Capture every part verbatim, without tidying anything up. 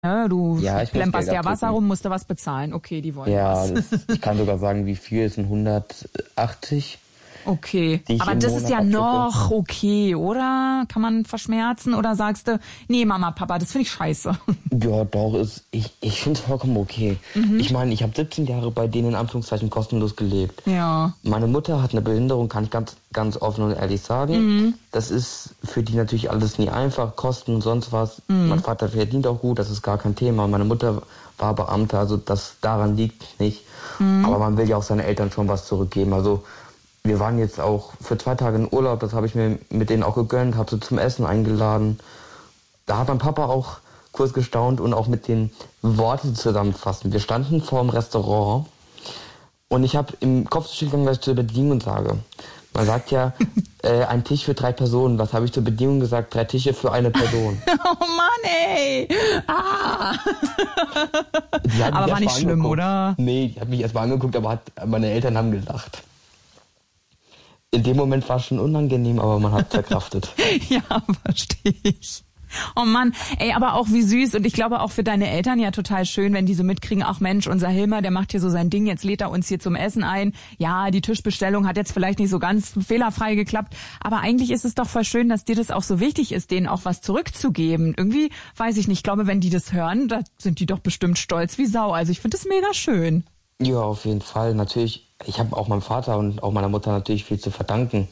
Ja, du ja, plemperst ja Wasser rum, musst du was bezahlen. Okay, die wollen ja, was. Ja, ich kann sogar sagen, wie viel, es sind hundertachtzig. Okay, aber das ist ja abdrücke. Noch okay, oder? Kann man verschmerzen oder sagst du, nee, Mama, Papa, das finde ich scheiße? Ja, doch, ist, ich, ich finde es vollkommen okay. Mhm. Ich meine, ich habe siebzehn Jahre bei denen in Anführungszeichen kostenlos gelebt. Ja. Meine Mutter hat eine Behinderung, kann ich ganz, ganz offen und ehrlich sagen. Mhm. Das ist für die natürlich alles nie einfach, Kosten und sonst was. Mhm. Mein Vater verdient auch gut, das ist gar kein Thema. Meine Mutter war Beamte, also das daran liegt nicht. Mhm. Aber man will ja auch seinen Eltern schon was zurückgeben. Also wir waren jetzt auch für zwei Tage in Urlaub, das habe ich mir mit denen auch gegönnt, habe sie zum Essen eingeladen. Da hat mein Papa auch kurz gestaunt und auch mit den Worten zusammenfassen. Wir standen vor dem Restaurant und ich habe im Kopf zu gegangen, was ich zur Bedienung sage. Man sagt ja, äh, ein Tisch für drei Personen. Was habe ich zur Bedienung gesagt? Drei Tische für eine Person. Oh Mann, ey! Ah. Aber war nicht schlimm, angeguckt. Oder? Nee, die hat mich erst mal angeguckt, aber hat, meine Eltern haben gelacht. In dem Moment war es schon unangenehm, aber man hat verkraftet. Ja, verstehe ich. Oh Mann, ey, aber auch wie süß und ich glaube auch für deine Eltern ja total schön, wenn die so mitkriegen, ach Mensch, unser Hilmar, der macht hier so sein Ding, jetzt lädt er uns hier zum Essen ein. Ja, die Tischbestellung hat jetzt vielleicht nicht so ganz fehlerfrei geklappt, aber eigentlich ist es doch voll schön, dass dir das auch so wichtig ist, denen auch was zurückzugeben. Irgendwie, weiß ich nicht, ich glaube, wenn die das hören, da sind die doch bestimmt stolz wie Sau. Also ich finde das mega schön. Ja, auf jeden Fall. Natürlich, ich habe auch meinem Vater und auch meiner Mutter natürlich viel zu verdanken.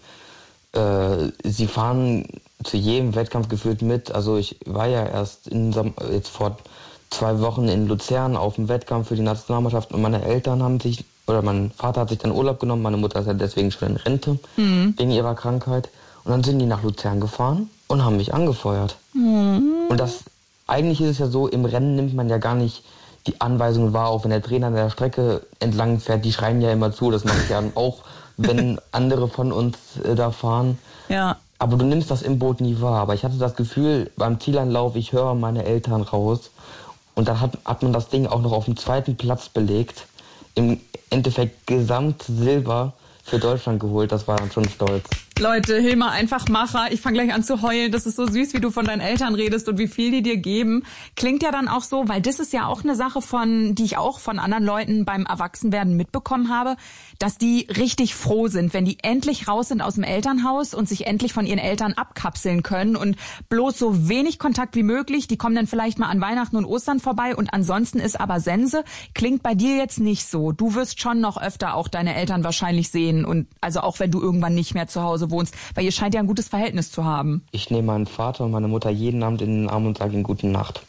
Äh, sie fahren zu jedem Wettkampf gefühlt mit. Also ich war ja erst in, jetzt vor zwei Wochen in Luzern auf dem Wettkampf für die Nationalmannschaft und meine Eltern haben sich, oder mein Vater hat sich dann Urlaub genommen, meine Mutter ist ja deswegen schon in Rente, mhm. wegen ihrer Krankheit. Und dann sind die nach Luzern gefahren und haben mich angefeuert. Mhm. Und das, eigentlich ist es ja so, im Rennen nimmt man ja gar nicht die Anweisungen wahr, auch wenn der Trainer an der Strecke entlang fährt, die schreien ja immer zu, das mache ich ja auch, wenn andere von uns äh, da fahren. Ja. Aber du nimmst das im Boot nie wahr. Aber ich hatte das Gefühl, beim Zieleinlauf, ich höre meine Eltern raus. Und dann hat, hat man das Ding auch noch auf dem zweiten Platz belegt. Im Endeffekt Gesamtsilber für Deutschland geholt. Das war dann schon stolz. Leute, Hilmar, einfach Macher. Ich fange gleich an zu heulen. Das ist so süß, wie du von deinen Eltern redest und wie viel die dir geben. Klingt ja dann auch so, weil das ist ja auch eine Sache von, die ich auch von anderen Leuten beim Erwachsenwerden mitbekommen habe, dass die richtig froh sind, wenn die endlich raus sind aus dem Elternhaus und sich endlich von ihren Eltern abkapseln können und bloß so wenig Kontakt wie möglich. Die kommen dann vielleicht mal an Weihnachten und Ostern vorbei und ansonsten ist aber Sense. Klingt bei dir jetzt nicht so. Du wirst schon noch öfter auch deine Eltern wahrscheinlich sehen und also auch wenn du irgendwann nicht mehr zu Hause wohnst, weil ihr scheint ja ein gutes Verhältnis zu haben. Ich nehme meinen Vater und meine Mutter jeden Abend in den Arm und sage ihnen gute Nacht.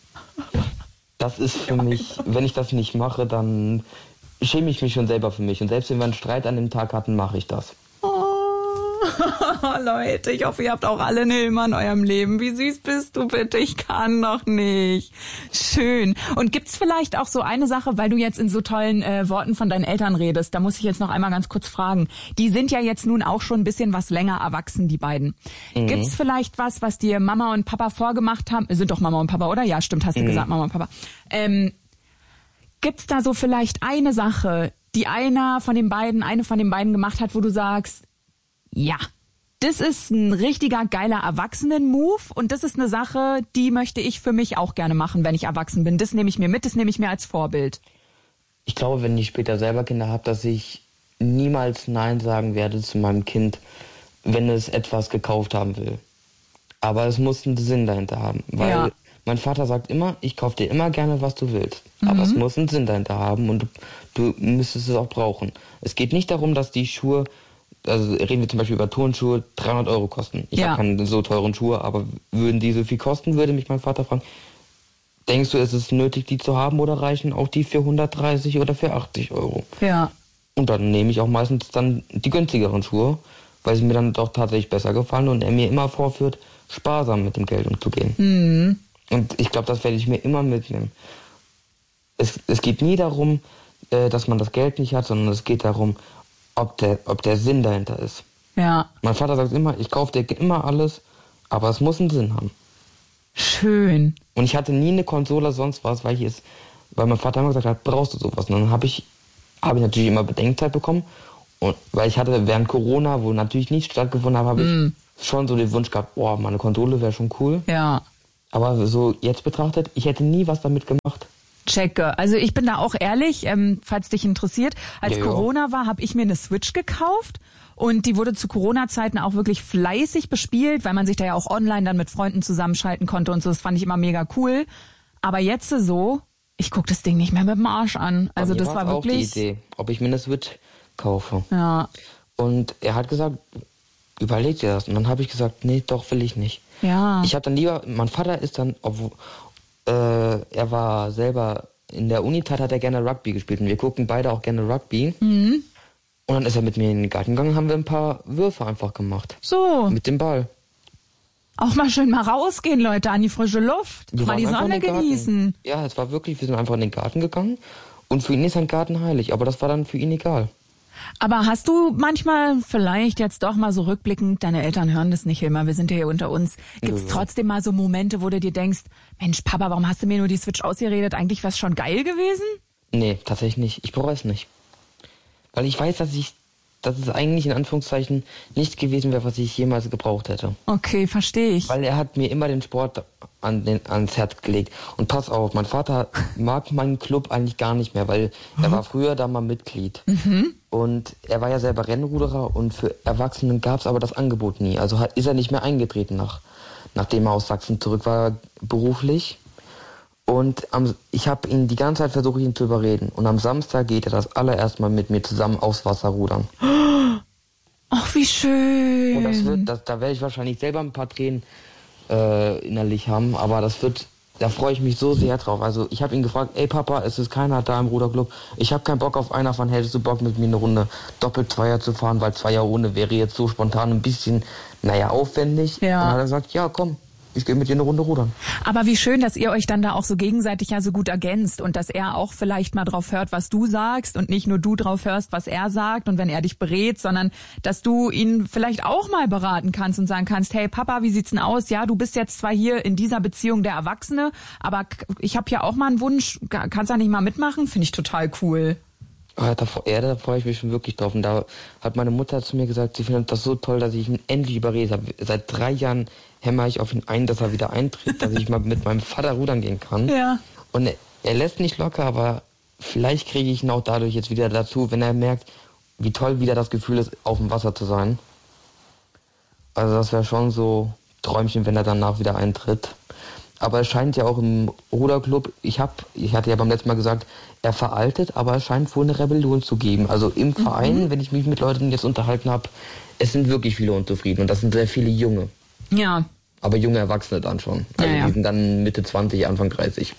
Das ist für mich, wenn ich das nicht mache, dann schäme ich mich schon selber für mich. Und selbst wenn wir einen Streit an dem Tag hatten, mache ich das. Oh, Leute, ich hoffe, ihr habt auch alle einen Hilmar in eurem Leben. Wie süß bist du bitte? Ich kann doch nicht. Schön. Und gibt's vielleicht auch so eine Sache, weil du jetzt in so tollen äh, Worten von deinen Eltern redest, da muss ich jetzt noch einmal ganz kurz fragen. Die sind ja jetzt nun auch schon ein bisschen was länger erwachsen, die beiden. Mhm. Gibt's vielleicht was, was dir Mama und Papa vorgemacht haben? Sind doch Mama und Papa, oder? Ja, stimmt, hast du mhm. gesagt, Mama und Papa. Ähm, gibt's da so vielleicht eine Sache, die einer von den beiden, eine von den beiden gemacht hat, wo du sagst, ja, das ist ein richtiger geiler Erwachsenen-Move und das ist eine Sache, die möchte ich für mich auch gerne machen, wenn ich erwachsen bin. Das nehme ich mir mit, das nehme ich mir als Vorbild. Ich glaube, wenn ich später selber Kinder habe, dass ich niemals Nein sagen werde zu meinem Kind, wenn es etwas gekauft haben will. Aber es muss einen Sinn dahinter haben, weil ja. mein Vater sagt immer, ich kaufe dir immer gerne, was du willst. Mhm. Aber es muss einen Sinn dahinter haben und du, du müsstest es auch brauchen. Es geht nicht darum, dass die Schuhe, also reden wir zum Beispiel über Turnschuhe, dreihundert Euro kosten. Ich ja. habe keine so teuren Schuhe, aber würden die so viel kosten, würde mich mein Vater fragen, denkst du, ist es nötig, die zu haben oder reichen auch die für hundertdreißig oder für achtzig Euro? Ja. Und dann nehme ich auch meistens dann die günstigeren Schuhe, weil sie mir dann doch tatsächlich besser gefallen und er mir immer vorführt, sparsam mit dem Geld umzugehen. Mhm. Und ich glaube, das werde ich mir immer mitnehmen. Es, es geht nie darum, äh, dass man das Geld nicht hat, sondern es geht darum, ob der, ob der Sinn dahinter ist. Ja. Mein Vater sagt immer, ich kaufe dir immer alles, aber es muss einen Sinn haben. Schön. Und ich hatte nie eine Konsole, sonst was, weil ich es, weil mein Vater immer gesagt hat, brauchst du sowas? Und dann habe ich, habe ich natürlich immer Bedenkzeit bekommen. Und weil ich hatte während Corona, wo natürlich nichts stattgefunden hat, habe mm. ich schon so den Wunsch gehabt, boah, meine Konsole wäre schon cool. Ja. Aber so jetzt betrachtet, ich hätte nie was damit gemacht. Checke. Also ich bin da auch ehrlich, ähm, falls dich interessiert, als ja, Corona war, habe ich mir eine Switch gekauft und die wurde zu Corona-Zeiten auch wirklich fleißig bespielt, weil man sich da ja auch online dann mit Freunden zusammenschalten konnte und so. Das fand ich immer mega cool. Aber jetzt so, ich guck das Ding nicht mehr mit dem Arsch an. Also das war wirklich... auch die Idee, ob ich mir eine Switch kaufe. Ja. Und er hat gesagt, überleg dir das. Und dann habe ich gesagt, nee, doch, will ich nicht. Ja. Ich habe dann lieber, mein Vater ist dann, obwohl... Äh, er war selber, in der Unizeit hat er gerne Rugby gespielt und wir gucken beide auch gerne Rugby. Mhm. Und dann ist er mit mir in den Garten gegangen, haben wir ein paar Würfe einfach gemacht. So. Mit dem Ball. Auch mal schön mal rausgehen, Leute, an die frische Luft. Wir mal die Sonne genießen. Ja, es war wirklich, wir sind einfach in den Garten gegangen und für ihn ist ein Garten heilig, aber das war dann für ihn egal. Aber hast du manchmal vielleicht jetzt doch mal so rückblickend, deine Eltern hören das nicht immer, wir sind ja hier unter uns, gibt's ja. trotzdem mal so Momente, wo du dir denkst, Mensch, Papa, warum hast du mir nur die Switch ausgeredet? Eigentlich wär's schon geil gewesen? Nee, tatsächlich nicht. Ich bereue es nicht. Weil ich weiß, dass ich, dass es eigentlich in Anführungszeichen nicht gewesen wäre, was ich jemals gebraucht hätte. Okay, verstehe ich. Weil er hat mir immer den Sport an den, ans Herz gelegt. Und pass auf, mein Vater mag meinen Club eigentlich gar nicht mehr, weil mhm. er war früher da mal Mitglied. Mhm. Und er war ja selber Rennruderer und für Erwachsene gab es aber das Angebot nie. Also hat, ist er nicht mehr eingetreten, nach, nachdem er aus Sachsen zurück war, beruflich. Und am, ich habe ihn die ganze Zeit versucht, ihn zu überreden. Und am Samstag geht er das allererst mal mit mir zusammen aufs Wasser rudern. Ach, wie schön. Und das wird, das, da werde ich wahrscheinlich selber ein paar Tränen äh, innerlich haben, aber das wird, da freue ich mich so sehr drauf. Also ich habe ihn gefragt, ey Papa, es ist keiner da im Ruderclub. Ich habe keinen Bock auf einer von, hättest du Bock mit mir eine Runde Doppel-Zweier zu fahren, weil Zweier ohne wäre jetzt so spontan ein bisschen, naja, aufwendig. Ja. Und dann hat er gesagt, ja komm, ich gehe mit dir eine Runde rudern. Aber wie schön, dass ihr euch dann da auch so gegenseitig ja so gut ergänzt und dass er auch vielleicht mal drauf hört, was du sagst und nicht nur du drauf hörst, was er sagt und wenn er dich berät, sondern dass du ihn vielleicht auch mal beraten kannst und sagen kannst, hey Papa, wie sieht's denn aus? Ja, du bist jetzt zwar hier in dieser Beziehung der Erwachsene, aber ich habe ja auch mal einen Wunsch, kannst du da nicht mal mitmachen? Finde ich total cool. Ja, da, ja, da freue ich mich schon wirklich drauf. Und da hat meine Mutter zu mir gesagt, sie findet das so toll, dass ich ihn endlich überredet habe. Seit drei Jahren hämmer ich auf ihn ein, dass er wieder eintritt, dass ich mal mit meinem Vater rudern gehen kann. Ja. Und er, er lässt nicht locker, aber vielleicht kriege ich ihn auch dadurch jetzt wieder dazu, wenn er merkt, wie toll wieder das Gefühl ist, auf dem Wasser zu sein. Also das wäre schon so Träumchen, wenn er danach wieder eintritt. Aber es scheint ja auch im Ruderclub, ich hab, ich hatte ja beim letzten Mal gesagt, er veraltet, aber es scheint wohl eine Rebellion zu geben. Also im Verein, mhm. wenn ich mich mit Leuten jetzt unterhalten habe, es sind wirklich viele unzufrieden und das sind sehr viele Junge. Ja. Aber junge Erwachsene dann schon. Also ja, ja. die sind dann Mitte zwanzig, Anfang dreißig.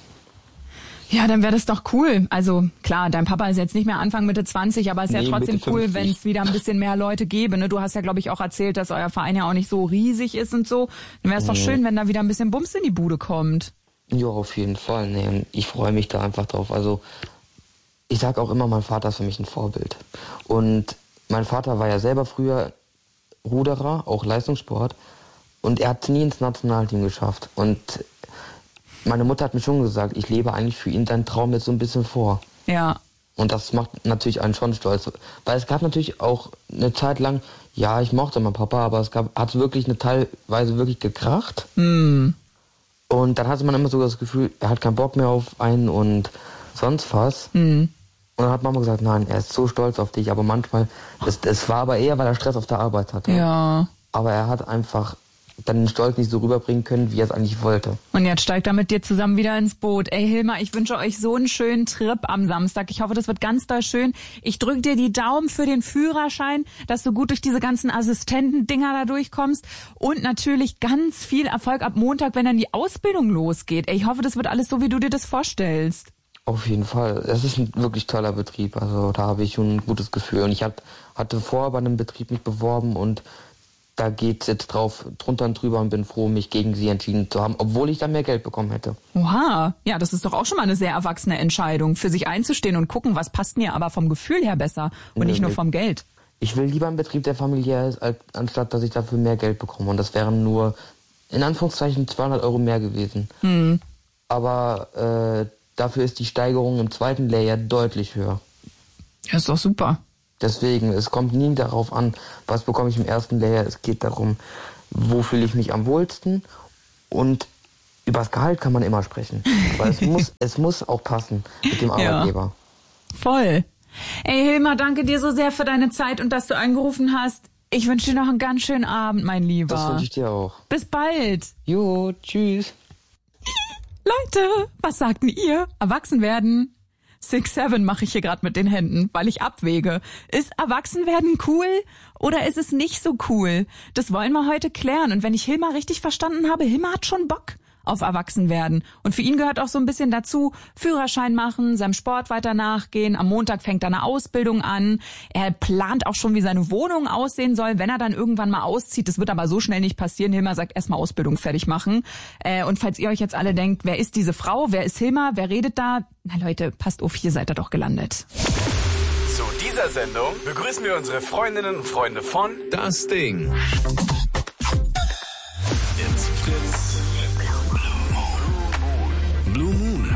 Ja, dann wäre das doch cool. Also klar, dein Papa ist jetzt nicht mehr Anfang Mitte zwanzig, aber es ist nee, ja trotzdem cool, wenn es wieder ein bisschen mehr Leute gäbe. Ne? Du hast ja, glaube ich, auch erzählt, dass euer Verein ja auch nicht so riesig ist und so. Dann wäre es mhm. doch schön, wenn da wieder ein bisschen Bums in die Bude kommt. Ja, auf jeden Fall. Nee, ich freue mich da einfach drauf. Also ich sage auch immer, mein Vater ist für mich ein Vorbild. Und mein Vater war ja selber früher Ruderer, auch Leistungssport. Und er hat es nie ins Nationalteam geschafft. Und meine Mutter hat mir schon gesagt, ich lebe eigentlich für ihn seinen Traum jetzt so ein bisschen vor. Ja. Und das macht natürlich einen schon stolz. Weil es gab natürlich auch eine Zeit lang, ja, ich mochte meinen Papa, aber es gab, hat wirklich eine teilweise wirklich gekracht. Mm. Und dann hatte man immer so das Gefühl, er hat keinen Bock mehr auf einen und sonst was. Mm. Und dann hat Mama gesagt, nein, er ist so stolz auf dich. Aber manchmal, das, das war aber eher, weil er Stress auf der Arbeit hatte. Ja. Aber er hat einfach dann den Stolz nicht so rüberbringen können, wie er es eigentlich wollte. Und jetzt steigt er mit dir zusammen wieder ins Boot. Ey Hilmar, ich wünsche euch so einen schönen Trip am Samstag. Ich hoffe, das wird ganz doll schön. Ich drücke dir die Daumen für den Führerschein, dass du gut durch diese ganzen Assistentendinger da durchkommst. Und natürlich ganz viel Erfolg ab Montag, wenn dann die Ausbildung losgeht. Ey, ich hoffe, das wird alles so, wie du dir das vorstellst. Auf jeden Fall. Es ist ein wirklich toller Betrieb. Also da habe ich schon ein gutes Gefühl. Und ich hat, hatte vorher bei einem Betrieb mich beworben und da geht's jetzt drauf, drunter und drüber und bin froh, mich gegen sie entschieden zu haben, obwohl ich da mehr Geld bekommen hätte. Oha, ja, das ist doch auch schon mal eine sehr erwachsene Entscheidung, für sich einzustehen und gucken, was passt mir aber vom Gefühl her besser und nee, nicht nur vom Geld. Ich will lieber einen Betrieb, der familiär ist, als, anstatt dass ich dafür mehr Geld bekomme. Und das wären nur, in Anführungszeichen, zweihundert Euro mehr gewesen. Hm. Aber äh, dafür ist die Steigerung im zweiten Lehrjahr deutlich höher. Ja, ist doch super. Deswegen, es kommt nie darauf an, was bekomme ich im ersten Lehrjahr. Es geht darum, wo fühle ich mich am wohlsten und über das Gehalt kann man immer sprechen. Aber es muss, es muss auch passen mit dem Arbeitgeber. Ja, voll. Ey Hilmar, danke dir so sehr für deine Zeit und dass du angerufen hast. Ich wünsche dir noch einen ganz schönen Abend, mein Lieber. Das wünsche ich dir auch. Bis bald. Jo, tschüss. Leute, was sagten ihr? Erwachsen werden? Six Seven mache ich hier gerade mit den Händen, weil ich abwäge. Ist Erwachsenwerden cool oder ist es nicht so cool? Das wollen wir heute klären. Und wenn ich Hilmar richtig verstanden habe, Hilmar hat schon Bock auf Erwachsenwerden. Und für ihn gehört auch so ein bisschen dazu, Führerschein machen, seinem Sport weiter nachgehen. Am Montag fängt er eine Ausbildung an. Er plant auch schon, wie seine Wohnung aussehen soll, wenn er dann irgendwann mal auszieht. Das wird aber so schnell nicht passieren. Hilmar sagt, erstmal Ausbildung fertig machen. Äh, und falls ihr euch jetzt alle denkt, wer ist diese Frau? Wer ist Hilmar? Wer redet da? Na Leute, passt auf, hier seid ihr doch gelandet. Zu dieser Sendung begrüßen wir unsere Freundinnen und Freunde von Das Ding. It's Fritz. Blue Moon.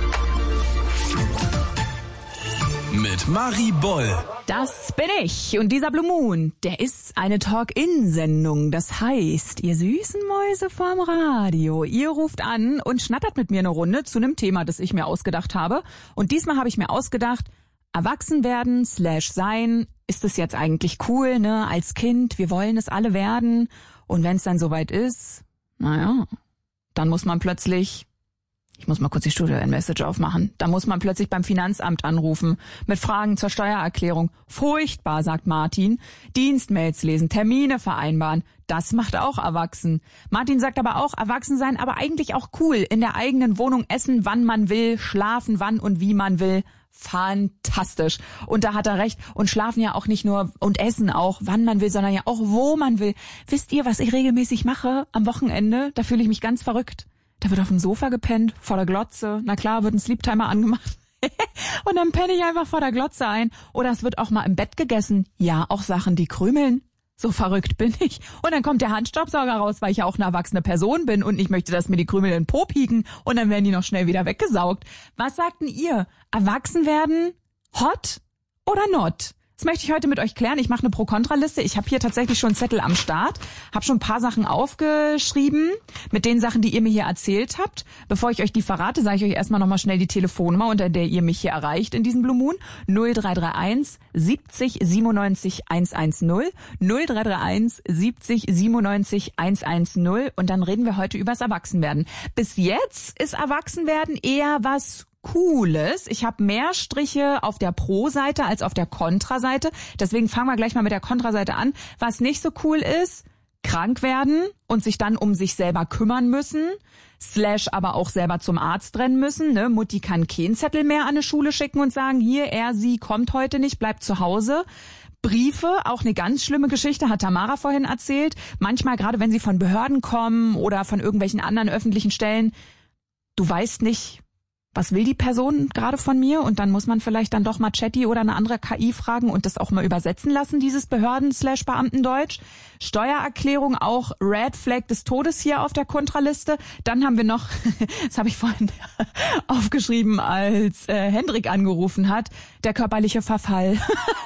Mit Marie Boll. Das bin ich. Und dieser Blue Moon, der ist eine Talk-In-Sendung. Das heißt, ihr süßen Mäuse vorm Radio, ihr ruft an und schnattert mit mir eine Runde zu einem Thema, das ich mir ausgedacht habe. Und diesmal habe ich mir ausgedacht, erwachsen werden slash sein, ist es jetzt eigentlich cool, ne? Als Kind, wir wollen es alle werden. Und wenn es dann soweit ist, naja, dann muss man plötzlich... Ich muss mal kurz die Studio-Message aufmachen. Da muss man plötzlich beim Finanzamt anrufen mit Fragen zur Steuererklärung. Furchtbar, sagt Martin. Dienstmails lesen, Termine vereinbaren. Das macht auch erwachsen. Martin sagt aber auch, erwachsen sein, aber eigentlich auch cool. In der eigenen Wohnung essen, wann man will, schlafen, wann und wie man will. Fantastisch. Und da hat er recht. Und schlafen ja auch nicht nur und essen auch, wann man will, sondern ja auch, wo man will. Wisst ihr, was ich regelmäßig mache am Wochenende? Da fühle ich mich ganz verrückt. Da wird auf dem Sofa gepennt, vor der Glotze. Na klar, wird ein Sleeptimer angemacht. Und dann penne ich einfach vor der Glotze ein. Oder es wird auch mal im Bett gegessen. Ja, auch Sachen, die krümeln. So verrückt bin ich. Und dann kommt der Handstaubsauger raus, weil ich ja auch eine erwachsene Person bin und nicht möchte, dass mir die Krümel in den Po pieken. Und dann werden die noch schnell wieder weggesaugt. Was sagten ihr? Erwachsen werden? Hot oder not? Das möchte ich heute mit euch klären. Ich mache eine Pro-Kontra-Liste. Ich habe hier tatsächlich schon einen Zettel am Start, habe schon ein paar Sachen aufgeschrieben mit den Sachen, die ihr mir hier erzählt habt. Bevor ich euch die verrate, sage ich euch erstmal nochmal schnell die Telefonnummer, unter der ihr mich hier erreicht in diesem Blue Moon. null drei drei eins siebzig siebenundneunzig hundertzehn. null drei drei eins siebzig siebenundneunzig hundertzehn. Und dann reden wir heute übers Erwachsenwerden. Bis jetzt ist Erwachsenwerden eher was Cooles. Ich habe mehr Striche auf der Pro-Seite als auf der Kontra-Seite. Deswegen fangen wir gleich mal mit der Kontra-Seite an. Was nicht so cool ist, krank werden und sich dann um sich selber kümmern müssen, slash aber auch selber zum Arzt rennen müssen. Ne? Mutti kann keinen Zettel mehr an eine Schule schicken und sagen, hier, er, sie kommt heute nicht, bleibt zu Hause. Briefe, auch eine ganz schlimme Geschichte, hat Tamara vorhin erzählt. Manchmal, gerade wenn sie von Behörden kommen oder von irgendwelchen anderen öffentlichen Stellen, du weißt nicht, was will die Person gerade von mir? Und dann muss man vielleicht dann doch mal Chatty oder eine andere K I fragen und das auch mal übersetzen lassen, dieses Behörden-slash-Beamtendeutsch. Steuererklärung, auch Red Flag des Todes hier auf der Kontraliste. Dann haben wir noch, das habe ich vorhin aufgeschrieben, als äh, Hendrik angerufen hat, der körperliche Verfall.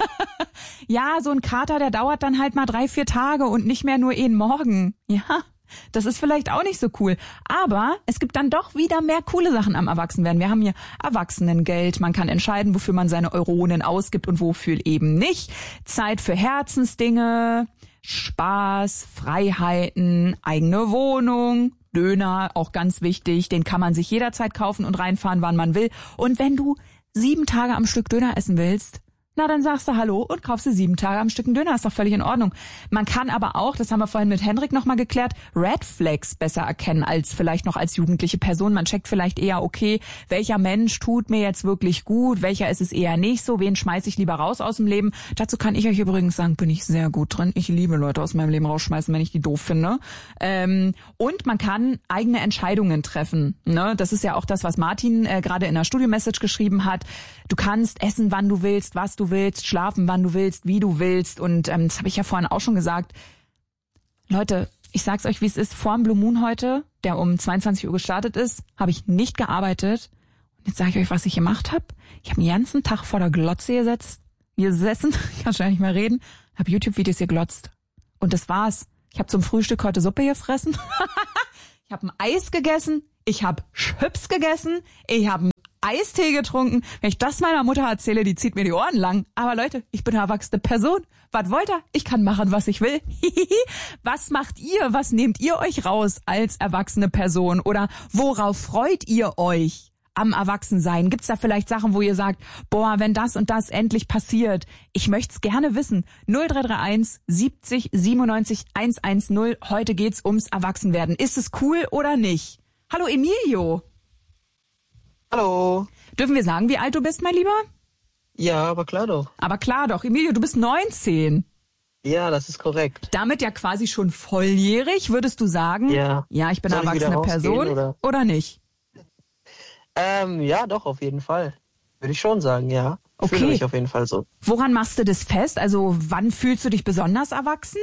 Ja, so ein Kater, der dauert dann halt mal drei, vier Tage und nicht mehr nur einen Morgen. Ja. Das ist vielleicht auch nicht so cool. Aber es gibt dann doch wieder mehr coole Sachen am Erwachsenwerden. Wir haben hier Erwachsenengeld. Man kann entscheiden, wofür man seine Euronen ausgibt und wofür eben nicht. Zeit für Herzensdinge, Spaß, Freiheiten, eigene Wohnung, Döner, auch ganz wichtig. Den kann man sich jederzeit kaufen und reinfahren, wann man will. Und wenn du sieben Tage am Stück Döner essen willst, na, dann sagst du Hallo und kaufst dir sieben Tage am Stück einen Döner. Ist doch völlig in Ordnung. Man kann aber auch, das haben wir vorhin mit Hendrik nochmal geklärt, Red Flags besser erkennen als vielleicht noch als jugendliche Person. Man checkt vielleicht eher, okay, welcher Mensch tut mir jetzt wirklich gut, welcher ist es eher nicht so, wen schmeiße ich lieber raus aus dem Leben. Dazu kann ich euch übrigens sagen, bin ich sehr gut drin. Ich liebe Leute aus meinem Leben rausschmeißen, wenn ich die doof finde. Ähm, und man kann eigene Entscheidungen treffen. Ne? Das ist ja auch das, was Martin äh, gerade in der Studio-Message geschrieben hat. Du kannst essen, wann du willst, was du willst, schlafen, wann du willst, wie du willst. Und ähm, das habe ich ja vorhin auch schon gesagt. Leute, ich sag's euch, wie es ist. Vor dem Blue Moon heute, der um zweiundzwanzig Uhr gestartet ist, habe ich nicht gearbeitet. Und jetzt sage ich euch, was ich gemacht habe. Ich habe den ganzen Tag vor der Glotze gesetzt, gesessen, ich kann schon nicht mehr reden, habe YouTube-Videos geglotzt. Und das war's. Ich habe zum Frühstück heute Suppe gefressen. Ich habe ein Eis gegessen. ich habe Chips gegessen, ich habe Eistee getrunken. Wenn ich das meiner Mutter erzähle, die zieht mir die Ohren lang. Aber Leute, ich bin eine erwachsene Person. Was wollt ihr? Ich kann machen, was ich will. Was macht ihr? Was nehmt ihr euch raus als erwachsene Person? Oder worauf freut ihr euch am Erwachsensein? Gibt's da vielleicht Sachen, wo ihr sagt, boah, wenn das und das endlich passiert, ich möchte es gerne wissen. null drei drei eins siebzig siebenundneunzig hundertzehn. Heute geht's ums Erwachsenwerden. Ist es cool oder nicht? Hallo Emilio. Hallo. Dürfen wir sagen, wie alt du bist, mein Lieber? Ja, aber klar doch. Aber klar doch. Emilio, du bist neunzehn. Ja, das ist korrekt. Damit ja quasi schon volljährig, würdest du sagen? Ja. Ja, ich bin Soll eine ich wieder erwachsene rausgehen, Person oder? oder nicht? Ähm, ja, doch, auf jeden Fall. Würde ich schon sagen, ja. Okay. Fühle mich auf jeden Fall so. Woran machst du das fest? Also wann fühlst du dich besonders erwachsen?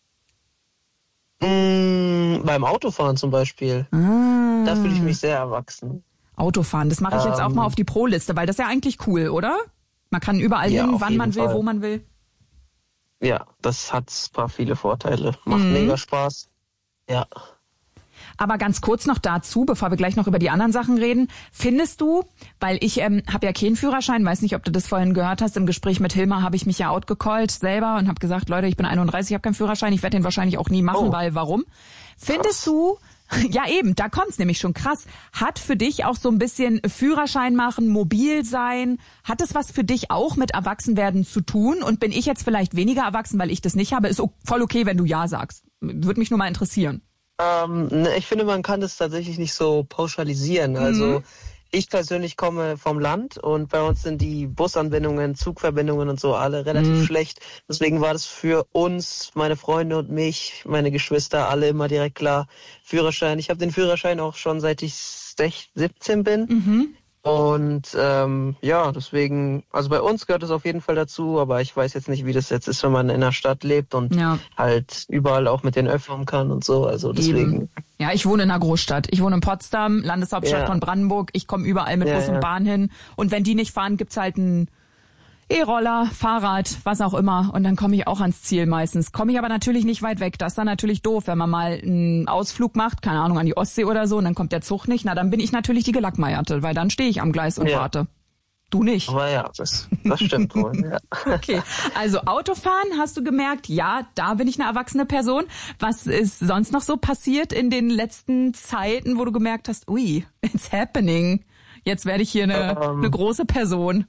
Mm, beim Autofahren zum Beispiel. Ah. Da fühle ich mich sehr erwachsen. Autofahren, das mache ich jetzt auch Ähm. mal auf die Pro-Liste, weil das ist ja eigentlich cool, oder? Man kann überall Ja, hin, auf wann man jeden will, Fall. wo man will. Ja, das hat ein paar viele Vorteile. Macht Mhm. mega Spaß. Ja. Aber ganz kurz noch dazu, bevor wir gleich noch über die anderen Sachen reden. Findest du, weil ich ähm, habe ja keinen Führerschein, weiß nicht, ob du das vorhin gehört hast, im Gespräch mit Hilmar habe ich mich ja outgecallt selber und habe gesagt, Leute, ich bin einunddreißig, ich habe keinen Führerschein, ich werde den wahrscheinlich auch nie machen, Oh. weil warum? Findest du, ja eben, da kommt's nämlich schon krass, hat für dich auch so ein bisschen Führerschein machen, mobil sein, hat es was für dich auch mit Erwachsenwerden zu tun? Und bin ich jetzt vielleicht weniger erwachsen, weil ich das nicht habe? Ist o- voll okay, wenn du ja sagst. Würde mich nur mal interessieren. Ähm, ne, ich finde, man kann das tatsächlich nicht so pauschalisieren. Also ich persönlich komme vom Land und bei uns sind die Busanbindungen, Zugverbindungen und so alle relativ schlecht. Deswegen war das für uns, meine Freunde und mich, meine Geschwister, alle immer direkt klar, Führerschein. Ich habe den Führerschein auch schon seit ich sechzehn, siebzehn bin. Und ähm, ja, deswegen, also bei uns gehört es auf jeden Fall dazu, aber ich weiß jetzt nicht, wie das jetzt ist, wenn man in der Stadt lebt und Ja. halt überall auch mit den Öffnen kann und so. Also deswegen. Eben. Ja, ich wohne in einer Großstadt. Ich wohne in Potsdam, Landeshauptstadt Ja. von Brandenburg. Ich komme überall mit Ja, Bus und ja. Bahn hin. Und wenn die nicht fahren, gibt's halt einen E-Roller, Fahrrad, was auch immer. Und dann komme ich auch ans Ziel meistens. Komme ich aber natürlich nicht weit weg. Das ist dann natürlich doof, wenn man mal einen Ausflug macht, keine Ahnung, an die Ostsee oder so, und dann kommt der Zug nicht. Na, dann bin ich natürlich die Gelackmeierte, weil dann stehe ich am Gleis und Ja. warte. Du nicht. Aber ja, das, das stimmt wohl. Ja. Okay, also Autofahren, hast du gemerkt, ja, da bin ich eine erwachsene Person. Was ist sonst noch so passiert in den letzten Zeiten, wo du gemerkt hast, ui, it's happening. Jetzt werde ich hier eine, Ähm. eine große Person.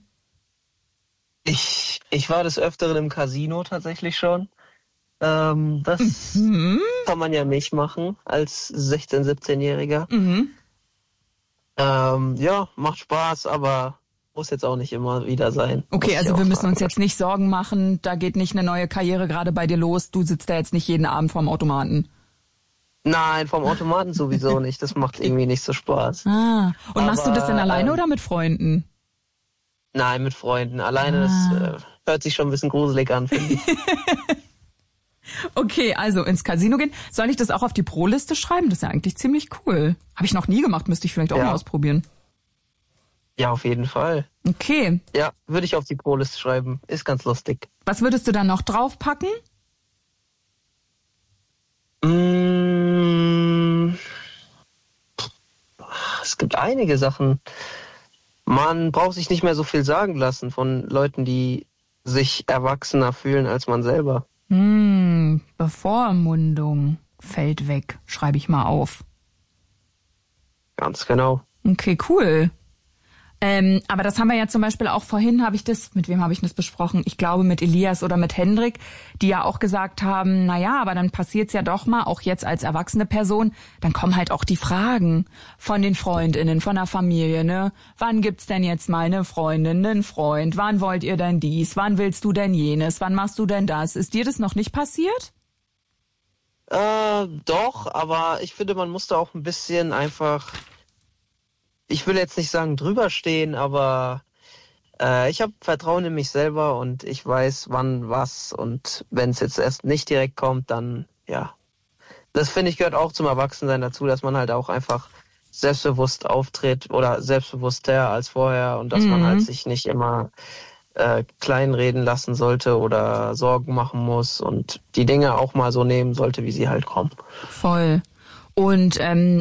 Ich, ich war des Öfteren im Casino tatsächlich schon. Ähm, das Mhm. kann man ja nicht machen als sechzehn-, siebzehnjähriger. Mhm. Ähm, ja, macht Spaß, aber muss jetzt auch nicht immer wieder sein. Okay, Muss ich also auch wir müssen sagen. uns jetzt nicht Sorgen machen, da geht nicht eine neue Karriere gerade bei dir los. Du sitzt da jetzt nicht jeden Abend vorm Automaten. Nein, vom Automaten sowieso nicht. Das macht irgendwie nicht so Spaß. Ah, und machst du das denn Aber, alleine ähm, oder mit Freunden? Nein, mit Freunden. Alleine, Ah. das äh, hört sich schon ein bisschen gruselig an, finde ich. Okay, also ins Casino gehen. Soll ich das auch auf die Pro-Liste schreiben? Das ist ja eigentlich ziemlich cool. Habe ich noch nie gemacht, müsste ich vielleicht auch Ja. mal ausprobieren. Ja, auf jeden Fall. Okay, Ja, würde ich auf die Pro-Liste schreiben. Ist ganz lustig. was würdest du dann noch draufpacken? Mm, es gibt einige Sachen. Man braucht sich nicht mehr so viel sagen lassen von Leuten, die sich erwachsener fühlen als man selber. Hm, Bevormundung fällt weg, schreibe ich mal auf. Ganz genau. Okay, cool. Ähm, aber das haben wir ja zum Beispiel auch vorhin, habe ich das, mit wem habe ich das besprochen? Ich glaube mit Elias oder mit Hendrik, die ja auch gesagt haben, na ja, aber dann passiert's ja doch mal, auch jetzt als erwachsene Person, dann kommen halt auch die Fragen von den FreundInnen, von der Familie, ne? Wann gibt's denn jetzt mal eine Freundin, einen Freund? Wann wollt ihr denn dies? Wann willst du denn jenes? Wann machst du denn das? Ist dir das noch nicht passiert? Äh, doch, aber ich finde, man muss da auch ein bisschen einfach, ich will jetzt nicht sagen drüber stehen, aber äh, ich habe Vertrauen in mich selber und ich weiß, wann was, und wenn es jetzt erst nicht direkt kommt, dann ja. Das finde ich gehört auch zum Erwachsensein dazu, dass man halt auch einfach selbstbewusst auftritt oder selbstbewusster als vorher und dass Mhm. man halt sich nicht immer äh, kleinreden lassen sollte oder Sorgen machen muss und die Dinge auch mal so nehmen sollte, wie sie halt kommen. Voll. Und ähm,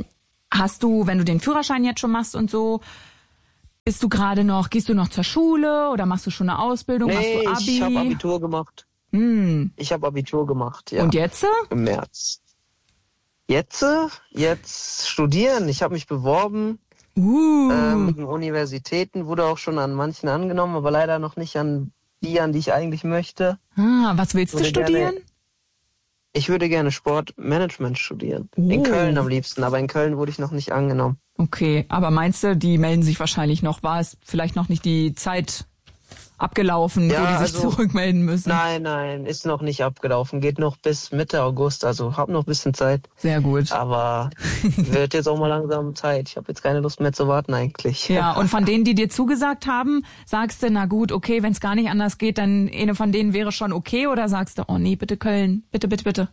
Hast du, wenn du den Führerschein jetzt schon machst und so, bist du gerade noch, gehst du noch zur Schule oder machst du schon eine Ausbildung, Nee, machst du Abi? ich habe Abitur gemacht. Hm. Ich habe Abitur gemacht, ja. Und jetzt? Im März. Jetzt, jetzt studieren. Ich habe mich beworben. Uh. Ähm, mit den Universitäten, wurde auch schon an manchen angenommen, aber leider noch nicht an die, an die ich eigentlich möchte. Ah, was willst du Würde studieren? Gerne, ich würde gerne Sportmanagement studieren. Oh. In Köln am liebsten, aber in Köln wurde ich noch nicht angenommen. Okay, aber meinst du, die melden sich wahrscheinlich noch? War es vielleicht noch nicht die Zeit abgelaufen, Ja, wo die sich also, zurückmelden müssen? Nein, nein, ist noch nicht abgelaufen. Geht noch bis Mitte August, also hab noch ein bisschen Zeit. Sehr gut. Aber wird jetzt auch mal langsam Zeit. Ich habe jetzt keine Lust mehr zu warten eigentlich. Ja, und von denen, die dir zugesagt haben, sagst du, na gut, okay, wenn es gar nicht anders geht, dann eine von denen wäre schon okay, oder sagst du, oh nee, bitte Köln, bitte, bitte, bitte?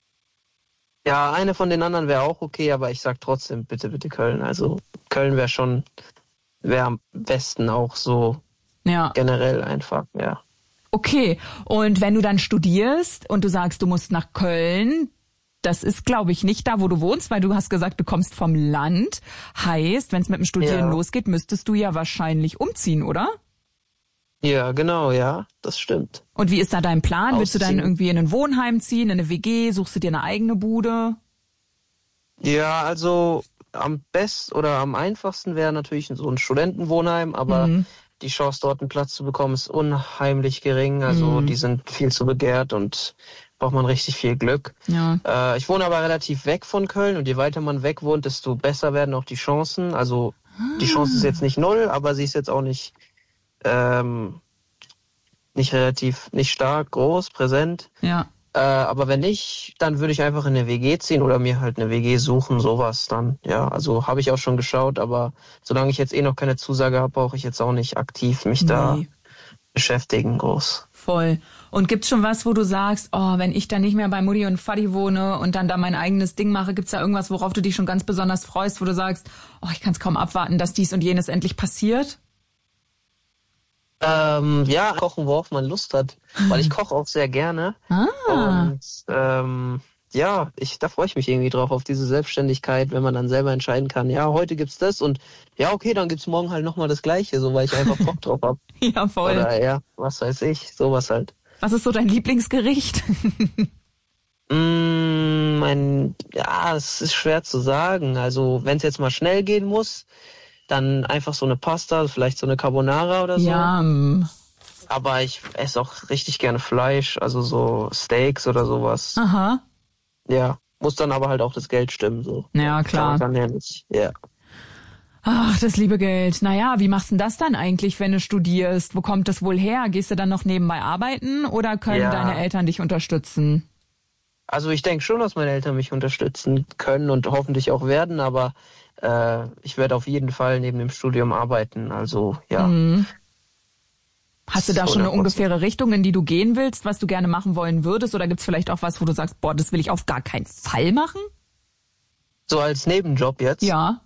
Ja, eine von den anderen wäre auch okay, aber ich sag trotzdem, bitte, bitte Köln. Also Köln wäre schon, wäre am besten auch so Ja. generell einfach, ja. Okay, und wenn du dann studierst und du sagst, du musst nach Köln, das ist, glaube ich, nicht da, wo du wohnst, weil du hast gesagt, du kommst vom Land. Heißt, wenn es mit dem Studieren Ja. losgeht, müsstest du ja wahrscheinlich umziehen, oder? Ja, genau, ja, das stimmt. Und wie ist da dein Plan? Willst du dann Ausziehen. irgendwie in ein Wohnheim ziehen, in eine W G? Suchst du dir eine eigene Bude? Ja, also am besten oder am einfachsten wäre natürlich so ein Studentenwohnheim, aber Mhm. die Chance, dort einen Platz zu bekommen, ist unheimlich gering. Also Mhm. die sind viel zu begehrt und braucht man richtig viel Glück. Ja. Äh, ich wohne aber relativ weg von Köln und je weiter man weg wohnt, desto besser werden auch die Chancen. Also die Chance ist jetzt nicht null, aber sie ist jetzt auch nicht ähm, nicht relativ, nicht stark, groß, präsent. Ja. Äh, aber wenn nicht, dann würde ich einfach in eine W G ziehen oder mir halt eine W G suchen, sowas dann. Ja, also habe ich auch schon geschaut, aber solange ich jetzt eh noch keine Zusage habe, brauche ich jetzt auch nicht aktiv mich da Nee. beschäftigen groß. Voll. Und gibt's schon was, wo du sagst, oh, wenn ich dann nicht mehr bei Mutti und Vati wohne und dann da mein eigenes Ding mache, gibt's da irgendwas, worauf du dich schon ganz besonders freust, wo du sagst, oh, ich kann es kaum abwarten, dass dies und jenes endlich passiert? Ähm, ja, kochen, worauf man Lust hat, weil ich koche auch sehr gerne. Ah. Und ähm, ja, ich, da freue ich mich irgendwie drauf, auf diese Selbstständigkeit, wenn man dann selber entscheiden kann, ja, heute gibt's das und ja, okay, dann gibt's morgen halt nochmal das Gleiche, so weil ich einfach Bock drauf hab. Ja, voll. Oder ja, was weiß ich, sowas halt. Was ist so dein Lieblingsgericht? Mm, mein, ja, es ist schwer zu sagen. Also, wenn es jetzt mal schnell gehen muss, dann einfach so eine Pasta, vielleicht so eine Carbonara oder so. Ja, mm. Aber ich esse auch richtig gerne Fleisch, also so Steaks oder sowas. Aha. Ja, muss dann aber halt auch das Geld stimmen, so. Ja, klar. Kann man ja nicht, ja. Ach, das liebe Geld. Naja, wie machst du denn das dann eigentlich, wenn du studierst? Wo kommt das wohl her? Gehst du dann noch nebenbei arbeiten oder können Ja. deine Eltern dich unterstützen? Also ich denke schon, dass meine Eltern mich unterstützen können und hoffentlich auch werden, aber äh, ich werde auf jeden Fall neben dem Studium arbeiten. Also ja. Mhm. Hast du da schon eine hundert Prozent. ungefähre Richtung, in die du gehen willst, was du gerne machen wollen würdest? Oder gibt's vielleicht auch was, wo du sagst, boah, das will ich auf gar keinen Fall machen? So als Nebenjob jetzt? Ja.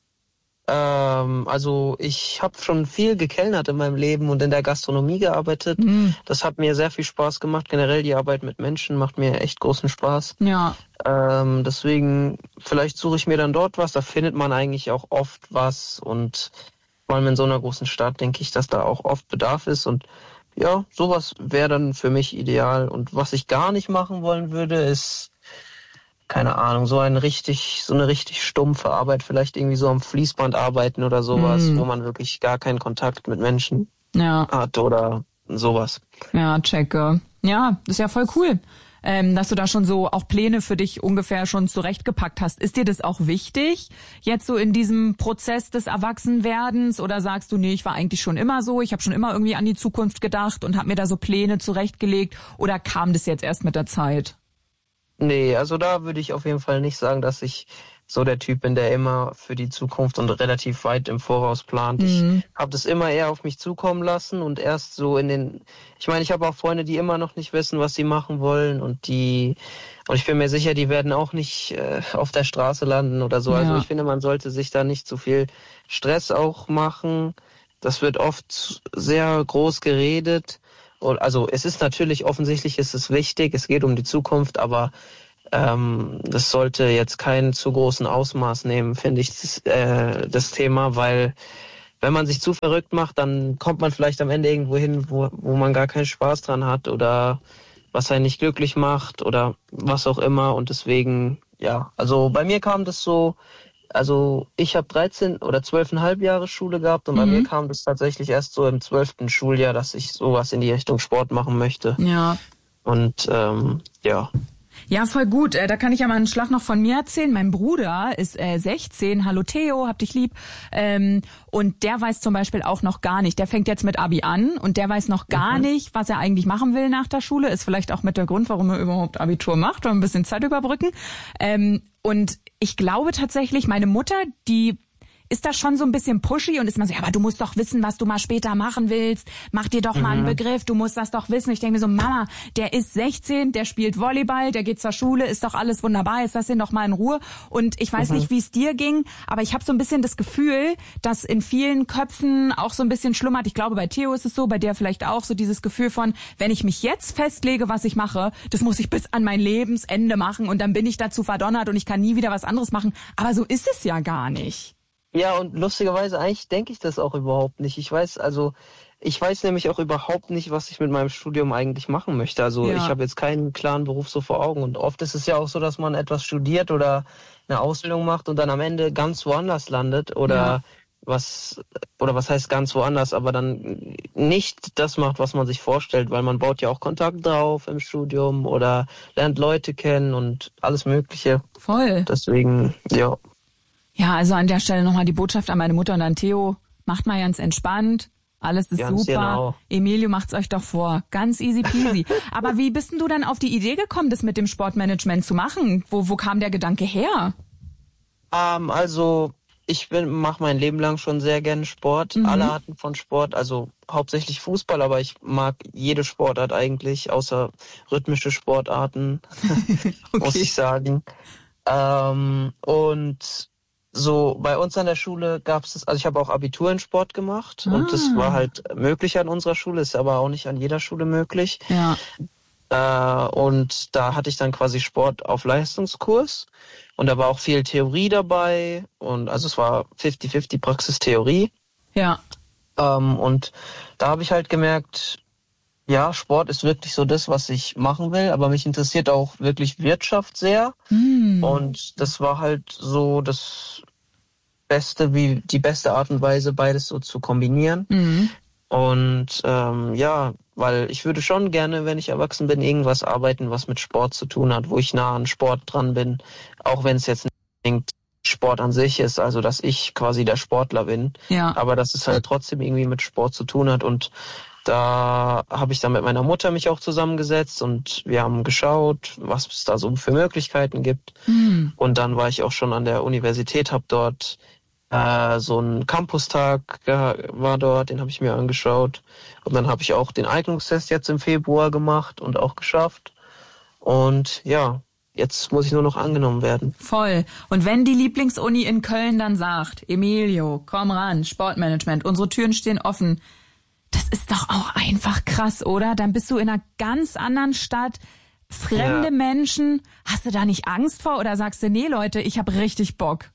Ähm, also ich habe schon viel gekellnert in meinem Leben und in der Gastronomie gearbeitet. Mhm. Das hat mir sehr viel Spaß gemacht. Generell die Arbeit mit Menschen macht mir echt großen Spaß. Ja. Ähm, deswegen, vielleicht suche ich mir dann dort was. Da findet man eigentlich auch oft was. Und vor allem in so einer großen Stadt denke ich, dass da auch oft Bedarf ist. Und ja, sowas wäre dann für mich ideal. Und was ich gar nicht machen wollen würde, ist, keine Ahnung, so ein richtig, so eine richtig stumpfe Arbeit, vielleicht irgendwie so am Fließband arbeiten oder sowas, Mhm. wo man wirklich gar keinen Kontakt mit Menschen Ja. hat oder sowas. Ja, checke. Ja, das ist ja voll cool, ähm, dass du da schon so auch Pläne für dich ungefähr schon zurechtgepackt hast. Ist dir das auch wichtig, jetzt so in diesem Prozess des Erwachsenwerdens? Oder sagst du, nee, ich war eigentlich schon immer so, ich habe schon immer irgendwie an die Zukunft gedacht und habe mir da so Pläne zurechtgelegt? Oder kam das jetzt erst mit der Zeit? Nee, also da würde ich auf jeden Fall nicht sagen, dass ich so der Typ bin, der immer für die Zukunft und relativ weit im Voraus plant. Mhm. Ich habe das immer eher auf mich zukommen lassen und erst so in den, ich meine, ich habe auch Freunde, die immer noch nicht wissen, was sie machen wollen und die, und ich bin mir sicher, die werden auch nicht äh, auf der Straße landen oder so. Ja. Also ich finde, man sollte sich da nicht zu viel Stress auch machen. Das wird oft sehr groß geredet. Und also es ist natürlich offensichtlich, ist es wichtig, es geht um die Zukunft, aber ähm, das sollte jetzt keinen zu großen Ausmaß nehmen, finde ich, das, äh, das Thema, weil wenn man sich zu verrückt macht, dann kommt man vielleicht am Ende irgendwo hin, wo, wo man gar keinen Spaß dran hat oder was einen nicht glücklich macht oder was auch immer. Und deswegen, ja, also bei mir kam das so, also ich habe dreizehn oder zwölfeinhalb Jahre Schule gehabt und mhm. bei mir kam das tatsächlich erst so im zwölften Schuljahr, dass ich sowas in die Richtung Sport machen möchte. Ja. Und ähm, ja. Ja, voll gut. Da kann ich ja mal einen Schlag noch von mir erzählen. Mein Bruder ist äh, sechzehn. Hallo Theo, hab dich lieb. Ähm, und der weiß zum Beispiel auch noch gar nicht. Der fängt jetzt mit Abi an und der weiß noch gar mhm. nicht, was er eigentlich machen will nach der Schule. Ist vielleicht auch mit der Grund, warum er überhaupt Abitur macht, oder ein bisschen Zeit überbrücken. Ähm, und ich glaube tatsächlich, meine Mutter, die ist da schon so ein bisschen pushy und ist mal so, ja, aber du musst doch wissen, was du mal später machen willst. Mach dir doch mhm. mal einen Begriff, du musst das doch wissen. Ich denke mir so, Mama, der ist sechzehn, der spielt Volleyball, der geht zur Schule, ist doch alles wunderbar, jetzt lass ihn doch mal in Ruhe. Und ich weiß mhm. nicht, wie es dir ging, aber ich habe so ein bisschen das Gefühl, dass in vielen Köpfen auch so ein bisschen schlummert. Ich glaube, bei Theo ist es so, bei dir vielleicht auch so dieses Gefühl von, wenn ich mich jetzt festlege, was ich mache, das muss ich bis an mein Lebensende machen und dann bin ich dazu verdonnert und ich kann nie wieder was anderes machen. Aber so ist es ja gar nicht. Ja, und lustigerweise, eigentlich denke ich das auch überhaupt nicht. Ich weiß, also, ich weiß nämlich auch überhaupt nicht, was ich mit meinem Studium eigentlich machen möchte. Also, ja. ich habe jetzt keinen klaren Beruf so vor Augen. Und oft ist es ja auch so, dass man etwas studiert oder eine Ausbildung macht und dann am Ende ganz woanders landet oder ja. was, oder was heißt ganz woanders, aber dann nicht das macht, was man sich vorstellt, weil man baut ja auch Kontakt drauf im Studium oder lernt Leute kennen und alles Mögliche. Voll. Deswegen, ja. Ja, also an der Stelle nochmal die Botschaft an meine Mutter und an Theo. Macht mal ganz entspannt. Alles ist ganz super. Genau. Emilio, macht's euch doch vor. Ganz easy peasy. Aber wie bist denn du dann auf die Idee gekommen, das mit dem Sportmanagement zu machen? Wo, wo kam der Gedanke her? Ähm, also ich bin mache mein Leben lang schon sehr gerne Sport. Mhm. Alle Arten von Sport, also hauptsächlich Fußball, aber ich mag jede Sportart eigentlich, außer rhythmische Sportarten, okay. muss ich sagen. Ähm, und so, bei uns an der Schule gab es das, also ich habe auch Abitur in Sport gemacht ah. und das war halt möglich an unserer Schule, ist aber auch nicht an jeder Schule möglich. Ja. Äh, und da hatte ich dann quasi Sport auf Leistungskurs und da war auch viel Theorie dabei und also es war fünfzig fünfzig Praxis-Theorie. Ja. Ähm, und da habe ich halt gemerkt, ja, Sport ist wirklich so das, was ich machen will, aber mich interessiert auch wirklich Wirtschaft sehr. Mm. Und das war halt so das Beste, wie die beste Art und Weise, beides so zu kombinieren. Mm. Und ähm, ja, weil ich würde schon gerne, wenn ich erwachsen bin, irgendwas arbeiten, was mit Sport zu tun hat, wo ich nah an Sport dran bin, auch wenn es jetzt nicht Sport an sich ist, also dass ich quasi der Sportler bin, ja. aber dass es halt trotzdem irgendwie mit Sport zu tun hat. Und da habe ich dann mit meiner Mutter mich auch zusammengesetzt und wir haben geschaut, was es da so für Möglichkeiten gibt. Mhm. Und dann war ich auch schon an der Universität, habe dort äh, so einen Campustag war dort, den habe ich mir angeschaut. Und dann habe ich auch den Eignungstest jetzt im Februar gemacht und auch geschafft. Und ja, jetzt muss ich nur noch angenommen werden. Voll. Und wenn die Lieblingsuni in Köln dann sagt, Emilio, komm ran, Sportmanagement, unsere Türen stehen offen. Das ist doch auch einfach krass, oder? Dann bist du in einer ganz anderen Stadt, fremde ja. Menschen. Hast du da nicht Angst vor oder sagst du, nee Leute, ich habe richtig Bock?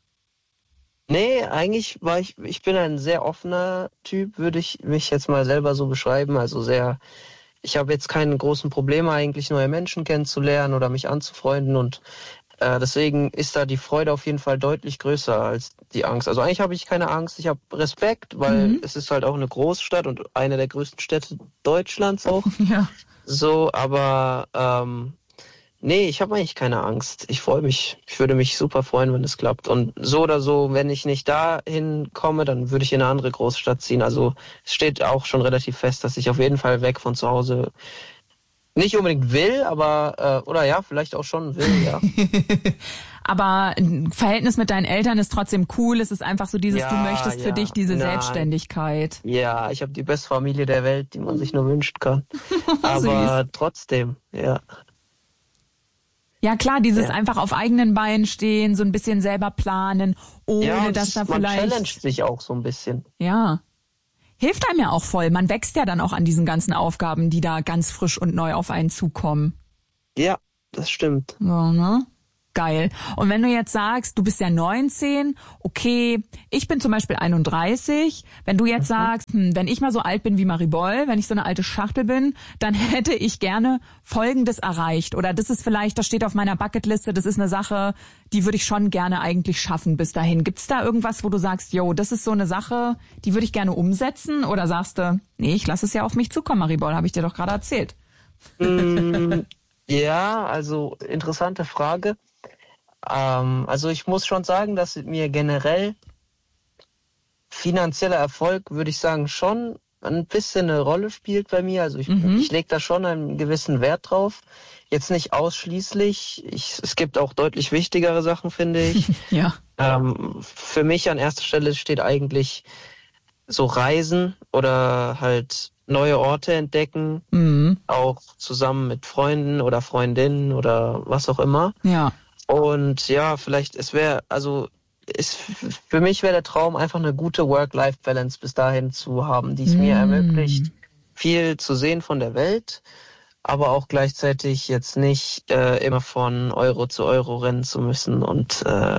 Nee, eigentlich war ich, ich bin ein sehr offener Typ, würde ich mich jetzt mal selber so beschreiben. Also sehr, ich habe jetzt keine großen Probleme eigentlich, neue Menschen kennenzulernen oder mich anzufreunden und Äh, deswegen ist da die Freude auf jeden Fall deutlich größer als die Angst. Also eigentlich habe ich keine Angst, ich habe Respekt, weil mhm. es ist halt auch eine Großstadt und eine der größten Städte Deutschlands auch. Ja. So, aber ähm, nee, ich habe eigentlich keine Angst. Ich freue mich. Ich würde mich super freuen, wenn es klappt. Und so oder so, wenn ich nicht dahin komme, dann würde ich in eine andere Großstadt ziehen. Also es steht auch schon relativ fest, dass ich auf jeden Fall weg von zu Hause nicht unbedingt will, aber, äh, oder ja, vielleicht auch schon will, ja. Aber ein Verhältnis mit deinen Eltern ist trotzdem cool. Es ist einfach so dieses, ja, du möchtest ja. für dich diese Nein. Selbstständigkeit. Ja, ich habe die beste Familie der Welt, die man sich nur wünschen kann. Aber trotzdem, ja. Ja klar, dieses ja. einfach auf eigenen Beinen stehen, so ein bisschen selber planen, ohne ja, dass da man vielleicht... Man challenged sich auch so ein bisschen. Ja. Hilft einem ja auch voll. Man wächst ja dann auch an diesen ganzen Aufgaben, die da ganz frisch und neu auf einen zukommen. Ja, das stimmt. So, ne? Geil. Und wenn du jetzt sagst, du bist ja neunzehn, okay, ich bin zum Beispiel einunddreißig, wenn du jetzt mhm. sagst, hm, wenn ich mal so alt bin wie Marie Boll, wenn ich so eine alte Schachtel bin, dann hätte ich gerne Folgendes erreicht. Oder das ist vielleicht, das steht auf meiner Bucketliste, das ist eine Sache, die würde ich schon gerne eigentlich schaffen bis dahin. Gibt's da irgendwas, wo du sagst, yo, das ist so eine Sache, die würde ich gerne umsetzen? Oder sagst du, nee, ich lasse es ja auf mich zukommen, Marie Boll, habe ich dir doch gerade erzählt. Mm, ja, also interessante Frage. Ähm, also ich muss schon sagen, dass mir generell finanzieller Erfolg, würde ich sagen, schon ein bisschen eine Rolle spielt bei mir. Also ich, mhm. ich lege da schon einen gewissen Wert drauf. Jetzt nicht ausschließlich. Ich, es gibt auch deutlich wichtigere Sachen, finde ich. Ja. Ähm, für mich an erster Stelle steht eigentlich so Reisen oder halt neue Orte entdecken, mhm. auch zusammen mit Freunden oder Freundinnen oder was auch immer. Ja. Und ja, vielleicht, es wäre, also ist, für mich wäre der Traum, einfach eine gute Work-Life-Balance bis dahin zu haben, die es mm. mir ermöglicht, viel zu sehen von der Welt, aber auch gleichzeitig jetzt nicht äh, immer von Euro zu Euro rennen zu müssen und äh,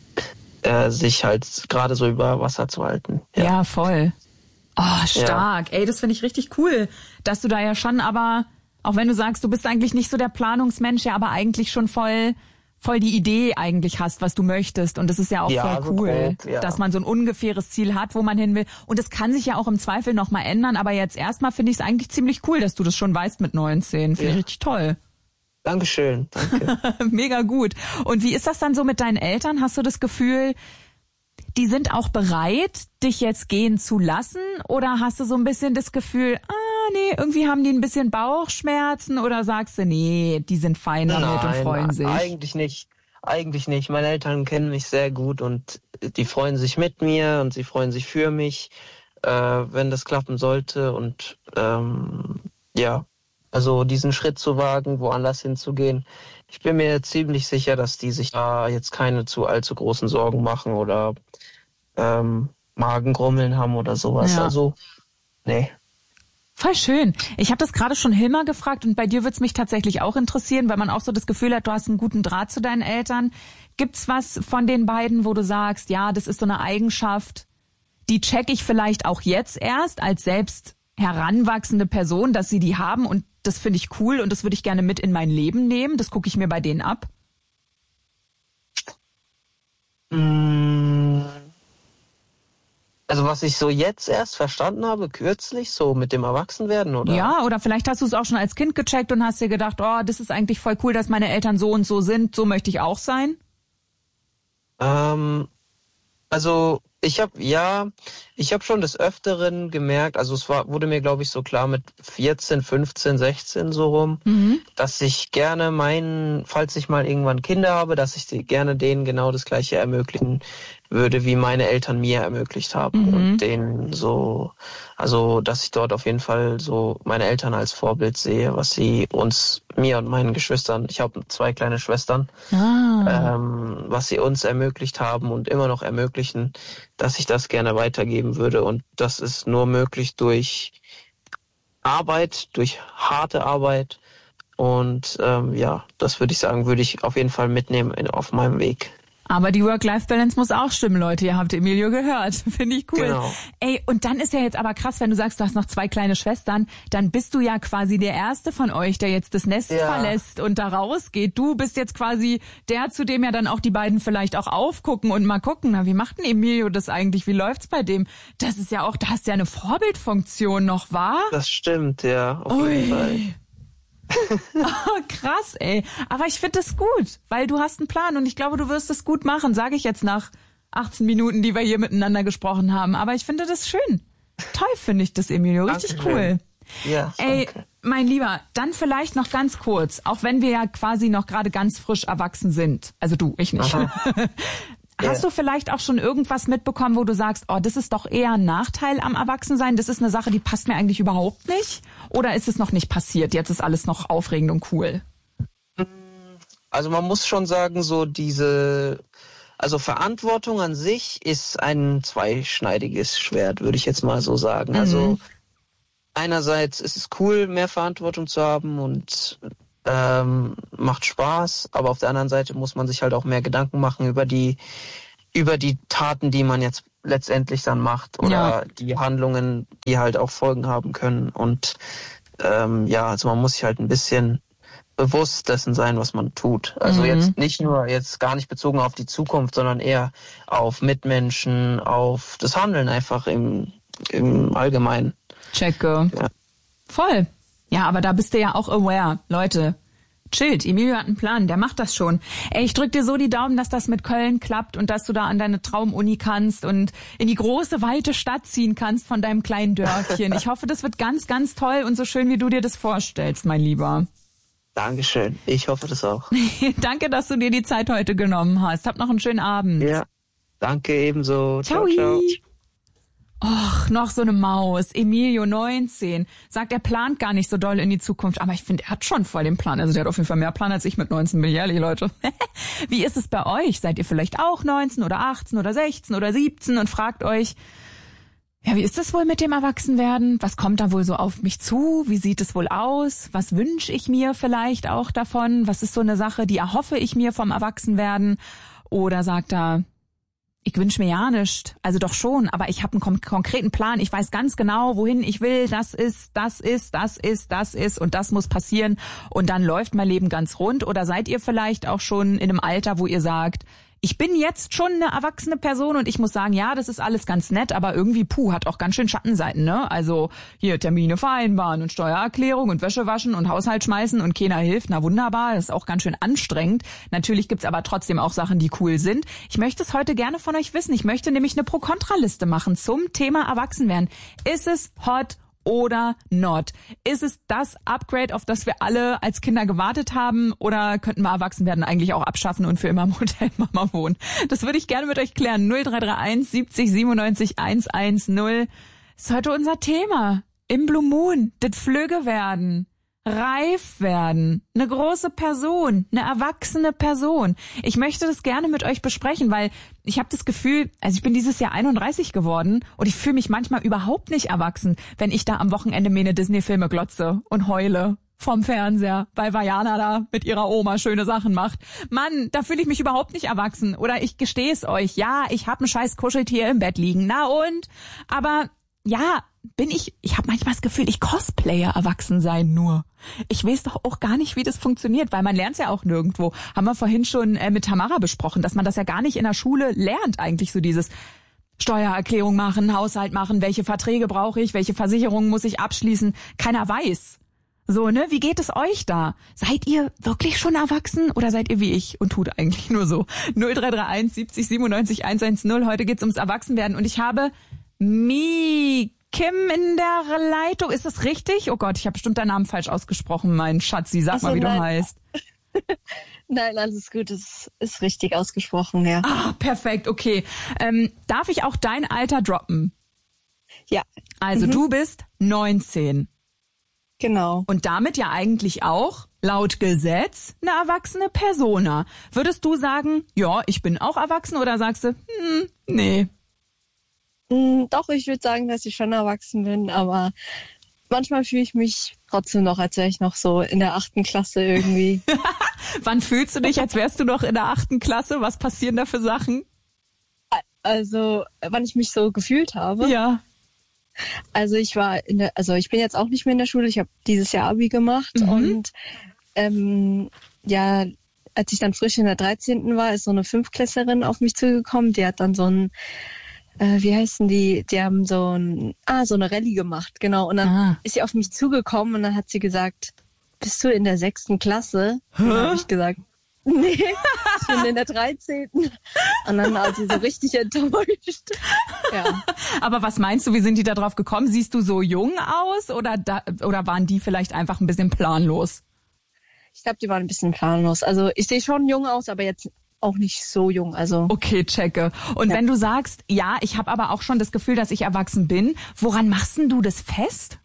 äh, sich halt gerade so über Wasser zu halten. Ja, ja voll. Oh, stark. Ja. Ey, das finde ich richtig cool, dass du da ja schon aber, auch wenn du sagst, du bist eigentlich nicht so der Planungsmensch, ja, aber eigentlich schon voll... voll die Idee eigentlich hast, was du möchtest. Und das ist ja auch ja, voll cool, so grob, ja. dass man so ein ungefähres Ziel hat, wo man hin will. Und das kann sich ja auch im Zweifel nochmal ändern. Aber jetzt erstmal finde ich es eigentlich ziemlich cool, dass du das schon weißt mit neunzehn. Finde ja. ich richtig toll. Dankeschön, danke. Mega gut. Und wie ist das dann so mit deinen Eltern? Hast du das Gefühl, die sind auch bereit, dich jetzt gehen zu lassen? Oder hast du so ein bisschen das Gefühl, ah, nee, irgendwie haben die ein bisschen Bauchschmerzen? Oder sagst du, nee, die sind fein damit Nein, und freuen sich? Eigentlich nicht. Eigentlich nicht. Meine Eltern kennen mich sehr gut und die freuen sich mit mir und sie freuen sich für mich, äh, wenn das klappen sollte. Und ähm, ja, also diesen Schritt zu wagen, woanders hinzugehen. Ich bin mir ziemlich sicher, dass die sich da jetzt keine zu allzu großen Sorgen machen oder ähm, Magengrummeln haben oder sowas. Ja. Also, nee. Voll schön. Ich habe das gerade schon Hilmar gefragt und bei dir würde es mich tatsächlich auch interessieren, weil man auch so das Gefühl hat, du hast einen guten Draht zu deinen Eltern. Gibt's was von den beiden, wo du sagst, ja, das ist so eine Eigenschaft, die check ich vielleicht auch jetzt erst als selbst heranwachsende Person, dass sie die haben und das finde ich cool und das würde ich gerne mit in mein Leben nehmen. Das gucke ich mir bei denen ab. Also was ich so jetzt erst verstanden habe, kürzlich, so mit dem Erwachsenwerden, oder? Ja, oder vielleicht hast du es auch schon als Kind gecheckt und hast dir gedacht, oh, das ist eigentlich voll cool, dass meine Eltern so und so sind, so möchte ich auch sein. Ähm, also ich habe, ja, ich habe schon des Öfteren gemerkt, also es war, wurde mir, glaube ich, so klar mit vierzehn, fünfzehn, sechzehn so rum, mhm. dass ich gerne meinen, falls ich mal irgendwann Kinder habe, dass ich die, gerne denen genau das Gleiche ermöglichen würde, wie meine Eltern mir ermöglicht haben. Mhm. Und denen so, also dass ich dort auf jeden Fall so meine Eltern als Vorbild sehe, was sie uns, mir und meinen Geschwistern, ich habe zwei kleine Schwestern, ah. ähm, was sie uns ermöglicht haben und immer noch ermöglichen, dass ich das gerne weitergeben würde. Und das ist nur möglich durch Arbeit, durch harte Arbeit. Und ähm, ja, das würde ich sagen, würde ich auf jeden Fall mitnehmen in, auf meinem Weg. Aber die Work-Life-Balance muss auch stimmen, Leute. Ihr habt Emilio gehört. Finde ich cool. Genau. Ey, und dann ist ja jetzt aber krass, wenn du sagst, du hast noch zwei kleine Schwestern, dann bist du ja quasi der Erste von euch, der jetzt das Nest ja. verlässt und da rausgeht. Du bist jetzt quasi der, zu dem ja dann auch die beiden vielleicht auch aufgucken und mal gucken, na, wie macht denn Emilio das eigentlich? Wie läuft's bei dem? Das ist ja auch, da hast du ja eine Vorbildfunktion noch, wahr? Das stimmt, ja, auf Ui. jeden Fall. Oh, krass, ey. Aber ich finde das gut, weil du hast einen Plan und ich glaube, du wirst es gut machen, sage ich jetzt nach achtzehn Minuten, die wir hier miteinander gesprochen haben. Aber ich finde das schön. Toll finde ich das, Emilio. Richtig Dankeschön. Cool. Ja, ey, danke. Mein Lieber, dann vielleicht noch ganz kurz, auch wenn wir ja quasi noch gerade ganz frisch erwachsen sind. Also du, ich nicht. Hast du vielleicht auch schon irgendwas mitbekommen, wo du sagst, oh, das ist doch eher ein Nachteil am Erwachsensein, das ist eine Sache, die passt mir eigentlich überhaupt nicht? Oder ist es noch nicht passiert, jetzt ist alles noch aufregend und cool? Also man muss schon sagen, so diese, also Verantwortung an sich ist ein zweischneidiges Schwert, würde ich jetzt mal so sagen. Mhm. Also einerseits ist es cool, mehr Verantwortung zu haben und ähm, macht Spaß, aber auf der anderen Seite muss man sich halt auch mehr Gedanken machen über die über die Taten, die man jetzt letztendlich dann macht oder ja. die Handlungen, die halt auch Folgen haben können. Und ähm, ja, also man muss sich halt ein bisschen bewusst dessen sein, was man tut. Also mhm. jetzt nicht nur, jetzt gar nicht bezogen auf die Zukunft, sondern eher auf Mitmenschen, auf das Handeln einfach im, im Allgemeinen. Checke. Ja. Voll. Ja, aber da bist du ja auch aware. Leute, chillt. Emilio hat einen Plan, der macht das schon. Ey, ich drück dir so die Daumen, dass das mit Köln klappt und dass du da an deine Traumuni kannst und in die große, weite Stadt ziehen kannst von deinem kleinen Dörfchen. Ich hoffe, das wird ganz, ganz toll und so schön, wie du dir das vorstellst, mein Lieber. Dankeschön. Ich hoffe das auch. Danke, dass du dir die Zeit heute genommen hast. Hab noch einen schönen Abend. Ja, danke ebenso. Ciao, ciao. Och, noch so eine Maus. Emilio, neunzehn. Sagt, er plant gar nicht so doll in die Zukunft. Aber ich finde, er hat schon voll den Plan. Also der hat auf jeden Fall mehr Plan als ich mit neunzehn, bin ich ehrlich, Leute. Wie ist es bei euch? Seid ihr vielleicht auch neunzehn oder achtzehn oder sechzehn oder siebzehn und fragt euch, ja, wie ist es wohl mit dem Erwachsenwerden? Was kommt da wohl so auf mich zu? Wie sieht es wohl aus? Was wünsche ich mir vielleicht auch davon? Was ist so eine Sache, die erhoffe ich mir vom Erwachsenwerden? Oder sagt er, ich wünsche mir ja nichts, also doch schon, aber ich habe einen kon- konkreten Plan, ich weiß ganz genau, wohin ich will, das ist, das ist, das ist, das ist und das muss passieren und dann läuft mein Leben ganz rund. Oder seid ihr vielleicht auch schon in einem Alter, wo ihr sagt, ich bin jetzt schon eine erwachsene Person und ich muss sagen, ja, das ist alles ganz nett, aber irgendwie, puh, hat auch ganz schön Schattenseiten, ne? Also hier Termine vereinbaren und Steuererklärung und Wäsche waschen und Haushalt schmeißen und keiner hilft, na wunderbar, das ist auch ganz schön anstrengend. Natürlich gibt's aber trotzdem auch Sachen, die cool sind. Ich möchte es heute gerne von euch wissen. Ich möchte nämlich eine Pro-Kontra-Liste machen zum Thema Erwachsenwerden. Ist es hot oder not? Ist es das Upgrade, auf das wir alle als Kinder gewartet haben? Oder könnten wir Erwachsenwerden eigentlich auch abschaffen und für immer im Hotel Mama wohnen? Das würde ich gerne mit euch klären. null drei drei eins siebzig siebenundneunzig hundertzehn ist heute unser Thema. Im Blue Moon. Das Flügge werden. Reif werden, eine große Person, eine erwachsene Person. Ich möchte das gerne mit euch besprechen, weil ich habe das Gefühl, also ich bin dieses Jahr einunddreißig geworden und ich fühle mich manchmal überhaupt nicht erwachsen, wenn ich da am Wochenende mir eine Disney-Filme glotze und heule vom Fernseher, weil Vajana da mit ihrer Oma schöne Sachen macht. Mann, da fühle ich mich überhaupt nicht erwachsen. Oder ich gestehe es euch, ja, ich habe ein scheiß Kuscheltier im Bett liegen, na und? Aber ja, bin ich, ich habe manchmal das Gefühl, ich cosplaye erwachsen sein nur. Ich weiß doch auch gar nicht, wie das funktioniert, weil man lernt es ja auch nirgendwo. Haben wir vorhin schon äh, mit Tamara besprochen, dass man das ja gar nicht in der Schule lernt, eigentlich so dieses Steuererklärung machen, Haushalt machen, welche Verträge brauche ich, welche Versicherungen muss ich abschließen. Keiner weiß. So, ne? Wie geht es euch da? Seid ihr wirklich schon erwachsen oder seid ihr wie ich und tut eigentlich nur so? null drei drei eins siebzig siebenundneunzig hundertzehn. Heute geht's ums Erwachsenwerden und ich habe Mi Kim in der Leitung. Ist das richtig? Oh Gott, ich habe bestimmt deinen Namen falsch ausgesprochen, mein Schatzi. Sag also, mal, wie nein. du heißt. Nein, alles gut. Es ist richtig ausgesprochen, ja. Ah, perfekt, okay. Ähm, darf ich auch dein Alter droppen? Ja. Also mhm. du bist neunzehn. Genau. Und damit ja eigentlich auch, laut Gesetz, eine erwachsene Persona. Würdest du sagen, ja, ich bin auch erwachsen oder sagst du, hm, nee. Doch, ich würde sagen, dass ich schon erwachsen bin, aber manchmal fühle ich mich trotzdem noch, als wäre ich noch so in der achten Klasse irgendwie. Wann fühlst du dich, als wärst du noch in der achten Klasse? Was passieren da für Sachen? Also, wann ich mich so gefühlt habe. Ja. Also ich war in der, also ich bin jetzt auch nicht mehr in der Schule, ich habe dieses Jahr Abi gemacht mhm. und ähm, ja, als ich dann frisch in der dreizehnten war, ist so eine Fünftklässlerin auf mich zugekommen, die hat dann so ein Äh, wie heißen die, die haben so ein, ah, so eine Rallye gemacht, genau. Und dann ah. ist sie auf mich zugekommen und dann hat sie gesagt, bist du in der sechsten Klasse? Und dann habe ich gesagt, nee, ich bin in der dreizehnten. Und dann war sie so richtig enttäuscht. Ja. Aber was meinst du, wie sind die da drauf gekommen? Siehst du so jung aus oder da, oder waren die vielleicht einfach ein bisschen planlos? Ich glaube, die waren ein bisschen planlos. Also ich sehe schon jung aus, aber jetzt auch nicht so jung, also. Okay, checke. Und ja. wenn du sagst, ja, ich habe aber auch schon das Gefühl, dass ich erwachsen bin, woran machst denn du das fest?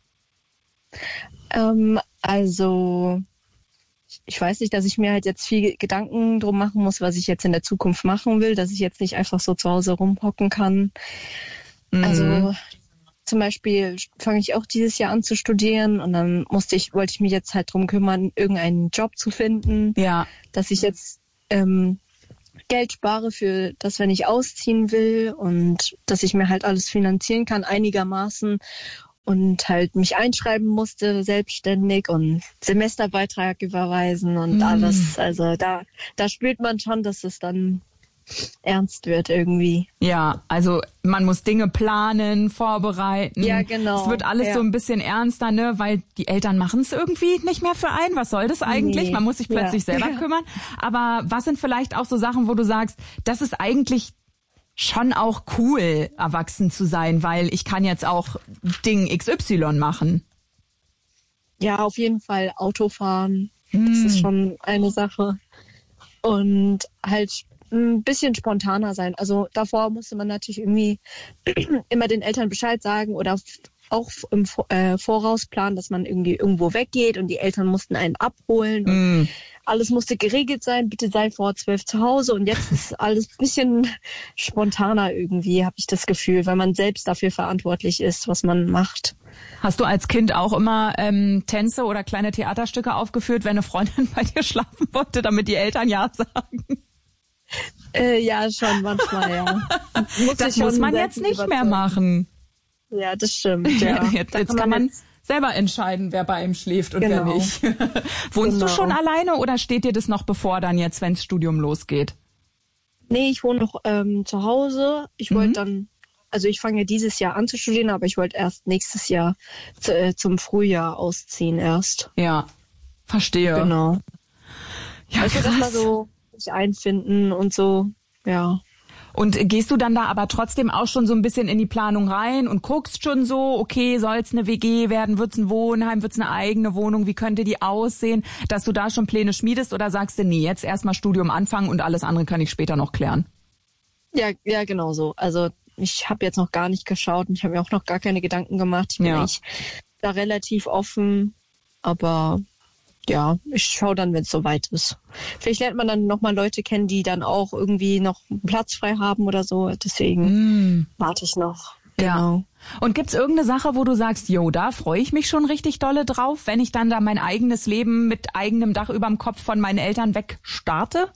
Ähm, also, ich weiß nicht, dass ich mir halt jetzt viel Gedanken drum machen muss, was ich jetzt in der Zukunft machen will, dass ich jetzt nicht einfach so zu Hause rumhocken kann. Mhm. Also, zum Beispiel fange ich auch dieses Jahr an zu studieren und dann musste ich, wollte ich mich jetzt halt drum kümmern, irgendeinen Job zu finden, Ja. dass ich jetzt ähm, Geld spare für das, wenn ich ausziehen will und dass ich mir halt alles finanzieren kann einigermaßen und halt mich einschreiben musste selbstständig und Semesterbeitrag überweisen und Mm. alles. Also da, da spürt man schon, dass es dann ernst wird irgendwie. Ja, also man muss Dinge planen, vorbereiten. Ja, genau. Es wird alles Ja. so ein bisschen ernster, ne, weil die Eltern machen es irgendwie nicht mehr für einen. Was soll das eigentlich? Nee. Man muss sich plötzlich Ja. selber Ja. kümmern. Aber was sind vielleicht auch so Sachen, wo du sagst, das ist eigentlich schon auch cool, erwachsen zu sein, weil ich kann jetzt auch Ding X Y machen. Ja, auf jeden Fall Autofahren. Das ist schon eine Sache. Und halt ein bisschen spontaner sein. Also davor musste man natürlich irgendwie immer den Eltern Bescheid sagen oder auch im äh, Voraus planen, dass man irgendwie irgendwo weggeht und die Eltern mussten einen abholen. Und Mm. alles musste geregelt sein. Bitte sei vor zwölf zu Hause. Und jetzt ist alles ein bisschen spontaner irgendwie, habe ich das Gefühl, weil man selbst dafür verantwortlich ist, was man macht. Hast du als Kind auch immer ähm, Tänze oder kleine Theaterstücke aufgeführt, wenn eine Freundin bei dir schlafen wollte, damit die Eltern ja sagen? Äh, ja, schon manchmal, ja. Muss Das ich schon muss man sehr jetzt viel nicht mehr überzeugen. machen. Ja, das stimmt. Ja. Jetzt, Da jetzt kann man selber entscheiden, wer bei ihm schläft und wer Genau. nicht. Wohnst Genau. du schon alleine oder steht dir das noch bevor dann jetzt, wenns Studium losgeht? Nee, ich wohne noch ähm, zu Hause. Ich Mhm. wollte dann, also ich fange ja dieses Jahr an zu studieren, aber ich wollte erst nächstes Jahr zu, äh, zum Frühjahr ausziehen erst. Ja, verstehe. Genau. Ja, Also das mal krass. so sich einfinden und so, ja. Und gehst du dann da aber trotzdem auch schon so ein bisschen in die Planung rein und guckst schon so, okay, soll's eine W G werden, wird's ein Wohnheim, wird's eine eigene Wohnung, wie könnte die aussehen, dass du da schon Pläne schmiedest oder sagst du, nee, jetzt erstmal Studium anfangen und alles andere kann ich später noch klären? Ja, ja, genau so. Also ich habe jetzt noch gar nicht geschaut und ich habe mir auch noch gar keine Gedanken gemacht. Ich bin Ja. eigentlich da relativ offen, aber ja, ich schaue dann, wenn es soweit ist. Vielleicht lernt man dann nochmal Leute kennen, die dann auch irgendwie noch einen Platz frei haben oder so. Deswegen warte ich noch. Ja. Genau. Und gibt's irgendeine Sache, wo du sagst, jo, da freue ich mich schon richtig dolle drauf, wenn ich dann da mein eigenes Leben mit eigenem Dach überm Kopf von meinen Eltern weg starte?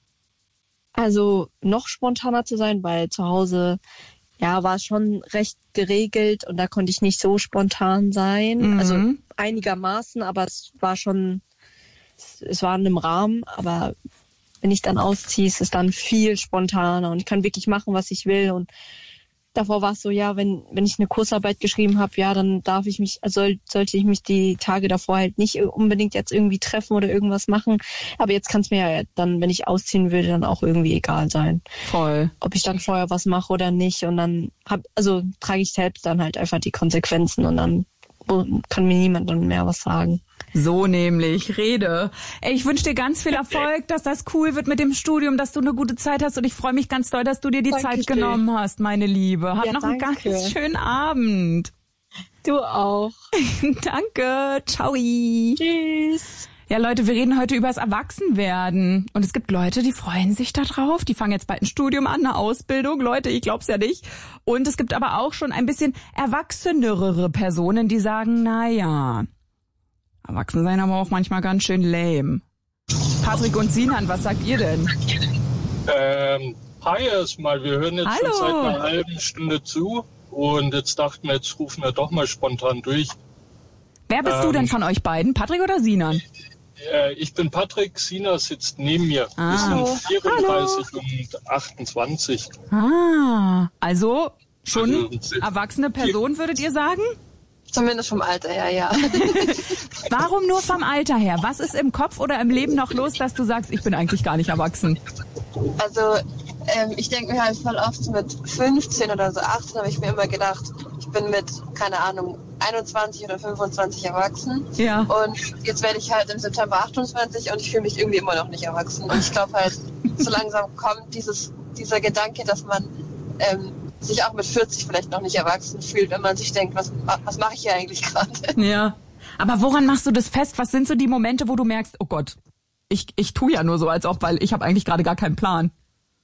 Also noch spontaner zu sein, weil zu Hause ja war es schon recht geregelt und da konnte ich nicht so spontan sein. Mhm. Also einigermaßen, aber es war schon, es, es war in einem Rahmen, aber wenn ich dann ausziehe, ist es dann viel spontaner und ich kann wirklich machen, was ich will. Und davor war es so, ja, wenn wenn ich eine Kursarbeit geschrieben habe, ja, dann darf ich mich, also soll, sollte ich mich die Tage davor halt nicht unbedingt jetzt irgendwie treffen oder irgendwas machen. Aber jetzt kann es mir ja dann, wenn ich ausziehen will, dann auch irgendwie egal sein, Voll. ob ich dann vorher was mache oder nicht. Und dann hab, also trage ich selbst dann halt einfach die Konsequenzen und dann kann mir niemand dann mehr was sagen. So nämlich, rede. Ey, ich wünsche dir ganz viel Erfolg, dass das cool wird mit dem Studium, dass du eine gute Zeit hast und ich freue mich ganz doll, dass du dir die Dankeschön. Zeit genommen hast, meine Liebe. Hab Ja, noch einen danke. ganz schönen Abend. Du auch. Danke, ciao. Tschüss. Ja, Leute, wir reden heute über das Erwachsenwerden. Und es gibt Leute, die freuen sich da drauf. Die fangen jetzt bald ein Studium an, eine Ausbildung. Leute, ich glaub's ja nicht. Und es gibt aber auch schon ein bisschen erwachsenere Personen, die sagen, na ja, Erwachsen sein aber auch manchmal ganz schön lame. Patrick und Sinan, was sagt ihr denn? Ähm, hi erstmal, wir hören jetzt Hallo. schon seit einer halben Stunde zu und jetzt dachten wir, jetzt rufen wir doch mal spontan durch. Wer bist du Ähm, denn von euch beiden? Patrick oder Sinan? Äh, ich bin Patrick, Sina sitzt neben mir. Ah. Wir Hallo. sind vierunddreißig und achtundzwanzig. Ah, also schon Also, erwachsene Person, würdet ihr sagen? Zumindest vom Alter her, ja. Warum nur vom Alter her? Was ist im Kopf oder im Leben noch los, dass du sagst, ich bin eigentlich gar nicht erwachsen? Also ähm, ich denke mir halt voll oft mit fünfzehn oder so achtzehn habe ich mir immer gedacht, ich bin mit, keine Ahnung, einundzwanzig oder fünfundzwanzig erwachsen. Ja. Und jetzt werde ich halt im September achtundzwanzig und ich fühle mich irgendwie immer noch nicht erwachsen. Und ich glaube halt, so langsam kommt dieses, dieser Gedanke, dass man ähm, sich auch mit vierzig vielleicht noch nicht erwachsen fühlt, wenn man sich denkt, was, was mache ich hier eigentlich gerade? Ja. Aber woran machst du das fest? Was sind so die Momente, wo du merkst, oh Gott, ich, ich tue ja nur so, als ob, weil ich habe eigentlich gerade gar keinen Plan.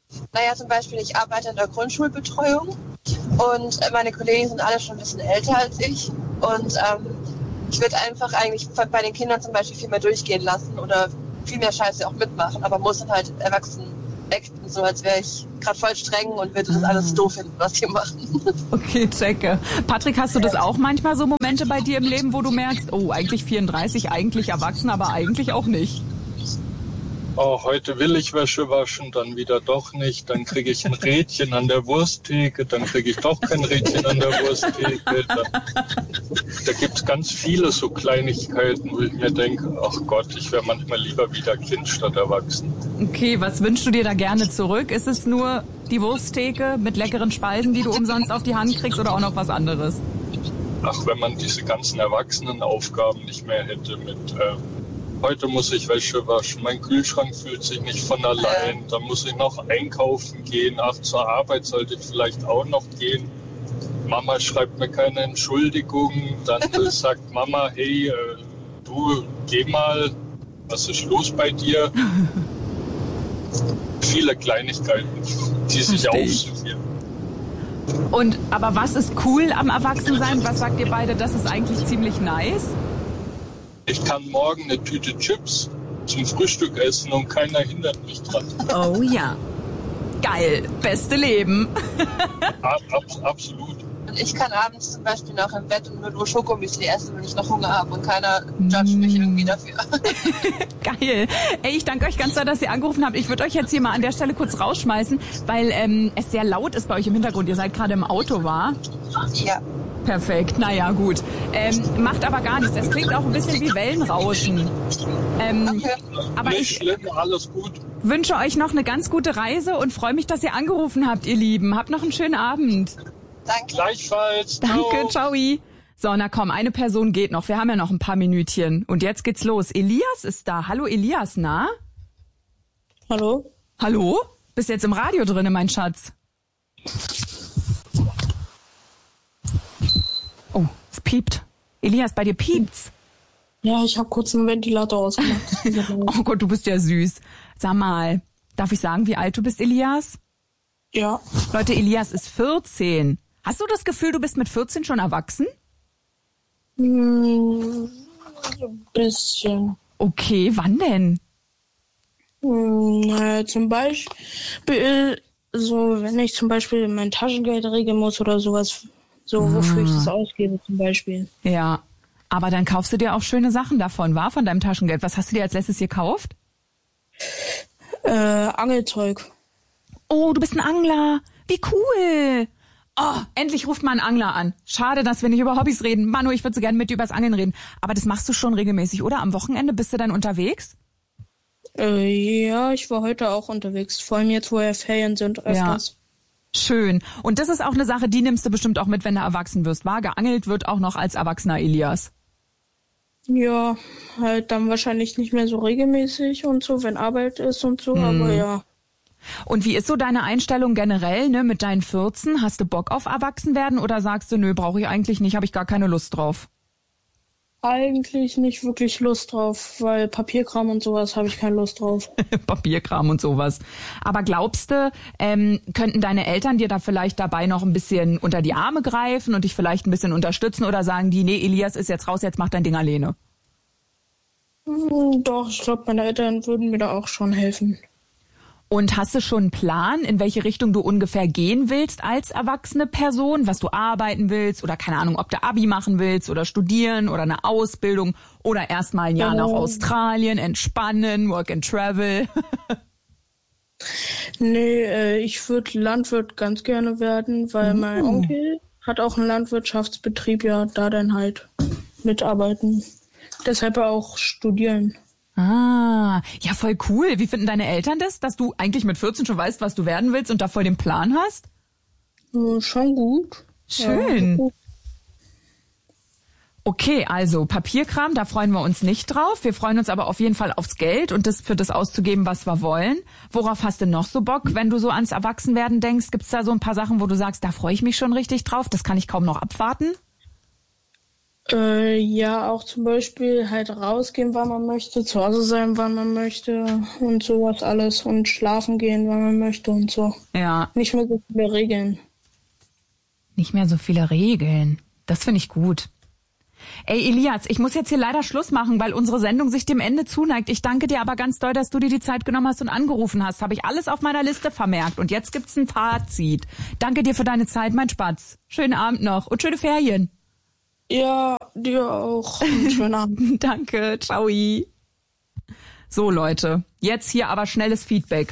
Naja, zum Beispiel, ich arbeite in der Grundschulbetreuung und meine Kollegen sind alle schon ein bisschen älter als ich. Und ähm, ich würde einfach eigentlich bei den Kindern zum Beispiel viel mehr durchgehen lassen oder viel mehr Scheiße auch mitmachen, aber muss dann halt erwachsen acten, so als wäre ich gerade voll streng und würde das alles doof finden, was die machen. Okay, checke. Patrick, hast du das auch manchmal so Momente bei dir im Leben, wo du merkst, oh, eigentlich vierunddreißig, eigentlich erwachsen, aber eigentlich auch nicht? Oh, heute will ich Wäsche waschen, dann wieder doch nicht. Dann kriege ich ein Rädchen an der Wursttheke, dann kriege ich doch kein Rädchen an der Wursttheke. Da, da gibt es ganz viele so Kleinigkeiten, wo ich mir denke, ach Gott, ich wäre manchmal lieber wieder Kind statt erwachsen. Okay, was wünschst du dir da gerne zurück? Ist es nur die Wursttheke mit leckeren Speisen, die du umsonst auf die Hand kriegst, oder auch noch was anderes? Ach, wenn man diese ganzen Erwachsenenaufgaben nicht mehr hätte mit... Äh, Heute muss ich Wäsche waschen, mein Kühlschrank füllt sich nicht von allein, dann muss ich noch einkaufen gehen, ach, zur Arbeit sollte ich vielleicht auch noch gehen. Mama schreibt mir keine Entschuldigung, dann sagt Mama, hey, äh, du, geh mal, was ist los bei dir? Viele Kleinigkeiten, die sich aufsummieren. Und, aber was ist cool am Erwachsensein? Was sagt ihr beide, das ist eigentlich ziemlich nice? Ich kann morgen eine Tüte Chips zum Frühstück essen und keiner hindert mich dran. Oh ja. Geil. Beste Leben. Ab, ab, absolut. Und ich kann abends zum Beispiel noch im Bett und nur Schokomüsli essen, wenn ich noch Hunger habe und keiner judgt mich irgendwie dafür. Geil. Ey, ich danke euch ganz doll, dass ihr angerufen habt. Ich würde euch jetzt hier mal an der Stelle kurz rausschmeißen, weil ähm, es sehr laut ist bei euch im Hintergrund. Ihr seid gerade im Auto, wa? Ja. Perfekt, naja, gut. Ähm, macht aber gar nichts. Es klingt auch ein bisschen wie Wellenrauschen. Ähm, Okay. aber Nicht ich schlimm, alles gut. wünsche euch noch eine ganz gute Reise und freue mich, dass ihr angerufen habt, ihr Lieben. Habt noch einen schönen Abend. Danke. Gleichfalls. Danke, ciao. So, na komm, eine Person geht noch. Wir haben ja noch ein paar Minütchen. Und jetzt geht's los. Elias ist da. Hallo, Elias, na? Hallo? Hallo? Bist jetzt im Radio drinne, mein Schatz? Oh, es piept. Elias, bei dir piept's. Ja, ich habe kurz einen Ventilator ausgemacht. Oh Gott, du bist ja süß. Sag mal, darf ich sagen, wie alt du bist, Elias? Ja. Leute, Elias ist vierzehn. Hast du das Gefühl, du bist mit vierzehn schon erwachsen? Hm, ein bisschen. Okay, wann denn? Hm, naja, zum Beispiel, so, wenn ich zum Beispiel mein Taschengeld regeln muss oder sowas, so, wofür ich das ausgebe zum Beispiel. Ja, aber dann kaufst du dir auch schöne Sachen davon, war von deinem Taschengeld. Was hast du dir als letztes gekauft? Äh, Angelzeug. Oh, du bist ein Angler. Wie cool. Oh, endlich ruft mal ein Angler an. Schade, dass wir nicht über Hobbys reden. Manu, ich würde so gerne mit dir übers Angeln reden. Aber das machst du schon regelmäßig, oder? Am Wochenende bist du dann unterwegs? Äh, ja, ich war heute auch unterwegs. Vor allem jetzt, wo ja Ferien sind, öfters. Ja. Schön. Und das ist auch eine Sache, die nimmst du bestimmt auch mit, wenn du erwachsen wirst. War geangelt wird auch noch als erwachsener Elias. Ja, halt dann wahrscheinlich nicht mehr so regelmäßig und so, wenn Arbeit ist und so, Hm. aber ja. Und wie ist so deine Einstellung generell, ne, mit deinen vierzehn? Hast du Bock auf Erwachsenwerden oder sagst du, nö, brauche ich eigentlich nicht, habe ich gar keine Lust drauf? Eigentlich nicht wirklich Lust drauf, weil Papierkram und sowas habe ich keine Lust drauf. Papierkram und sowas. Aber glaubst du, ähm, könnten deine Eltern dir da vielleicht dabei noch ein bisschen unter die Arme greifen und dich vielleicht ein bisschen unterstützen oder sagen die, nee, Elias ist jetzt raus, jetzt mach dein Ding alleine? Hm, Doch, ich glaube, meine Eltern würden mir da auch schon helfen. Und hast du schon einen Plan, in welche Richtung du ungefähr gehen willst als erwachsene Person? Was du arbeiten willst oder keine Ahnung, ob du Abi machen willst oder studieren oder eine Ausbildung oder erstmal ein Jahr Ähm. nach Australien, entspannen, work and travel? Nee, äh, ich würde Landwirt ganz gerne werden, weil Mhm. mein Onkel hat auch einen Landwirtschaftsbetrieb, ja, da dann halt mitarbeiten. Deshalb auch studieren. Ah, ja, voll cool. Wie finden deine Eltern das, dass du eigentlich mit vierzehn schon weißt, was du werden willst und da voll den Plan hast? Äh, schon gut. Schön. Ja, gut. Okay, also Papierkram, da freuen wir uns nicht drauf. Wir freuen uns aber auf jeden Fall aufs Geld und das für das auszugeben, was wir wollen. Worauf hast du noch so Bock, wenn du so ans Erwachsenwerden denkst? Gibt's da so ein paar Sachen, wo du sagst, da freue ich mich schon richtig drauf, das kann ich kaum noch abwarten? Äh, ja, auch zum Beispiel halt rausgehen, wann man möchte, zu Hause sein, wann man möchte und sowas alles und schlafen gehen, wann man möchte und so. Ja. Nicht mehr so viele Regeln. Nicht mehr so viele Regeln. Das finde ich gut. Ey, Elias, ich muss jetzt hier leider Schluss machen, weil unsere Sendung sich dem Ende zuneigt. Ich danke dir aber ganz doll, dass du dir die Zeit genommen hast und angerufen hast. Habe ich alles auf meiner Liste vermerkt. Und jetzt gibt's ein Fazit. Danke dir für deine Zeit, mein Spatz. Schönen Abend noch und schöne Ferien. Ja, dir auch. Schönen Abend. Danke, ciao. So, Leute, jetzt hier aber schnelles Feedback.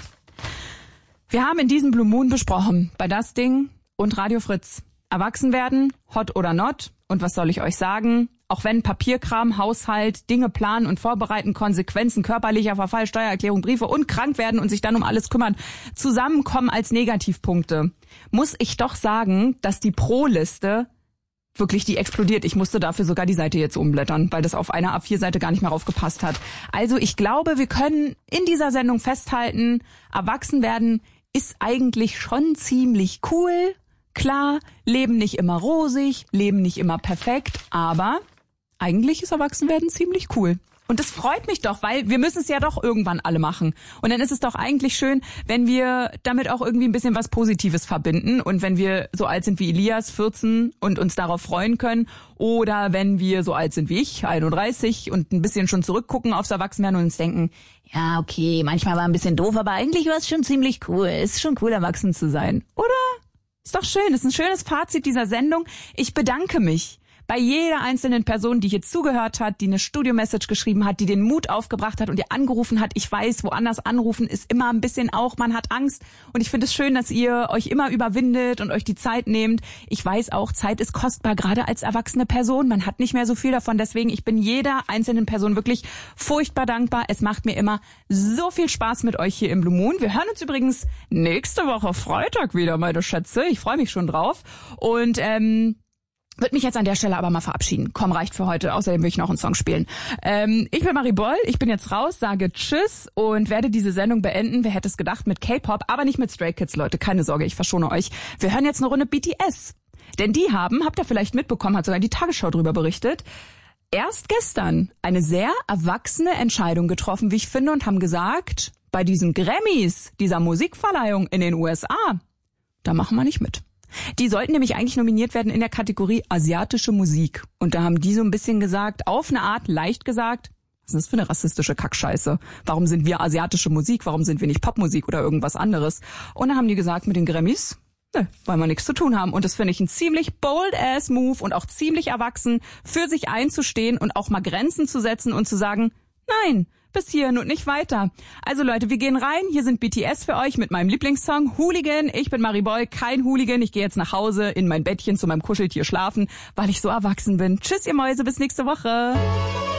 Wir haben in diesem Blue Moon besprochen, bei Das Ding und Radio Fritz. Erwachsen werden, hot oder not. Und was soll ich euch sagen? Auch wenn Papierkram, Haushalt, Dinge planen und vorbereiten, Konsequenzen, körperlicher Verfall, Steuererklärung, Briefe und krank werden und sich dann um alles kümmern, zusammenkommen als Negativpunkte, muss ich doch sagen, dass die Pro-Liste wirklich, die explodiert. Ich musste dafür sogar die Seite jetzt umblättern, weil das auf einer A vier Seite gar nicht mehr raufgepasst hat. Also ich glaube, wir können in dieser Sendung festhalten, erwachsen werden ist eigentlich schon ziemlich cool. Klar, Leben nicht immer rosig, Leben nicht immer perfekt, aber eigentlich ist Erwachsenwerden ziemlich cool. Und das freut mich doch, weil wir müssen es ja doch irgendwann alle machen. Und dann ist es doch eigentlich schön, wenn wir damit auch irgendwie ein bisschen was Positives verbinden. Und wenn wir so alt sind wie Elias, vierzehn, und uns darauf freuen können. Oder wenn wir so alt sind wie ich, einunddreißig, und ein bisschen schon zurückgucken aufs Erwachsenwerden und uns denken, ja, okay, manchmal war ein bisschen doof, aber eigentlich war es schon ziemlich cool. Ist schon cool, erwachsen zu sein, oder? Ist doch schön, ist ein schönes Fazit dieser Sendung. Ich bedanke mich bei jeder einzelnen Person, die hier zugehört hat, die eine Studio-Message geschrieben hat, die den Mut aufgebracht hat und ihr angerufen hat. Ich weiß, woanders anrufen ist immer ein bisschen auch, man hat Angst. Und ich finde es schön, dass ihr euch immer überwindet und euch die Zeit nehmt. Ich weiß auch, Zeit ist kostbar, gerade als erwachsene Person. Man hat nicht mehr so viel davon. Deswegen, ich bin jeder einzelnen Person wirklich furchtbar dankbar. Es macht mir immer so viel Spaß mit euch hier im Blue Moon. Wir hören uns übrigens nächste Woche Freitag wieder, meine Schätze. Ich freue mich schon drauf. Und ähm... würde mich jetzt an der Stelle aber mal verabschieden. Komm, reicht für heute. Außerdem will ich noch einen Song spielen. Ähm, ich bin Marie Boll, ich bin jetzt raus, sage Tschüss und werde diese Sendung beenden. Wer hätte es gedacht, mit K-Pop, aber nicht mit Stray Kids, Leute. Keine Sorge, ich verschone euch. Wir hören jetzt eine Runde B T S. Denn die haben, habt ihr vielleicht mitbekommen, hat sogar die Tagesschau drüber berichtet, erst gestern eine sehr erwachsene Entscheidung getroffen, wie ich finde, und haben gesagt, bei diesen Grammys, dieser Musikverleihung in den U S A, da machen wir nicht mit. Die sollten nämlich eigentlich nominiert werden in der Kategorie asiatische Musik. Und da haben die so ein bisschen gesagt, auf eine Art leicht gesagt, was ist das für eine rassistische Kackscheiße? Warum sind wir asiatische Musik? Warum sind wir nicht Popmusik oder irgendwas anderes? Und dann haben die gesagt, mit den Grammys, ne, weil wir nichts zu tun haben. Und das finde ich ein ziemlich bold-ass-Move und auch ziemlich erwachsen, für sich einzustehen und auch mal Grenzen zu setzen und zu sagen, nein, bis hierhin und nicht weiter. Also Leute, wir gehen rein. Hier sind B T S für euch mit meinem Lieblingssong Hooligan. Ich bin Marie Boll, kein Hooligan. Ich gehe jetzt nach Hause in mein Bettchen zu meinem Kuscheltier schlafen, weil ich so erwachsen bin. Tschüss, ihr Mäuse, bis nächste Woche.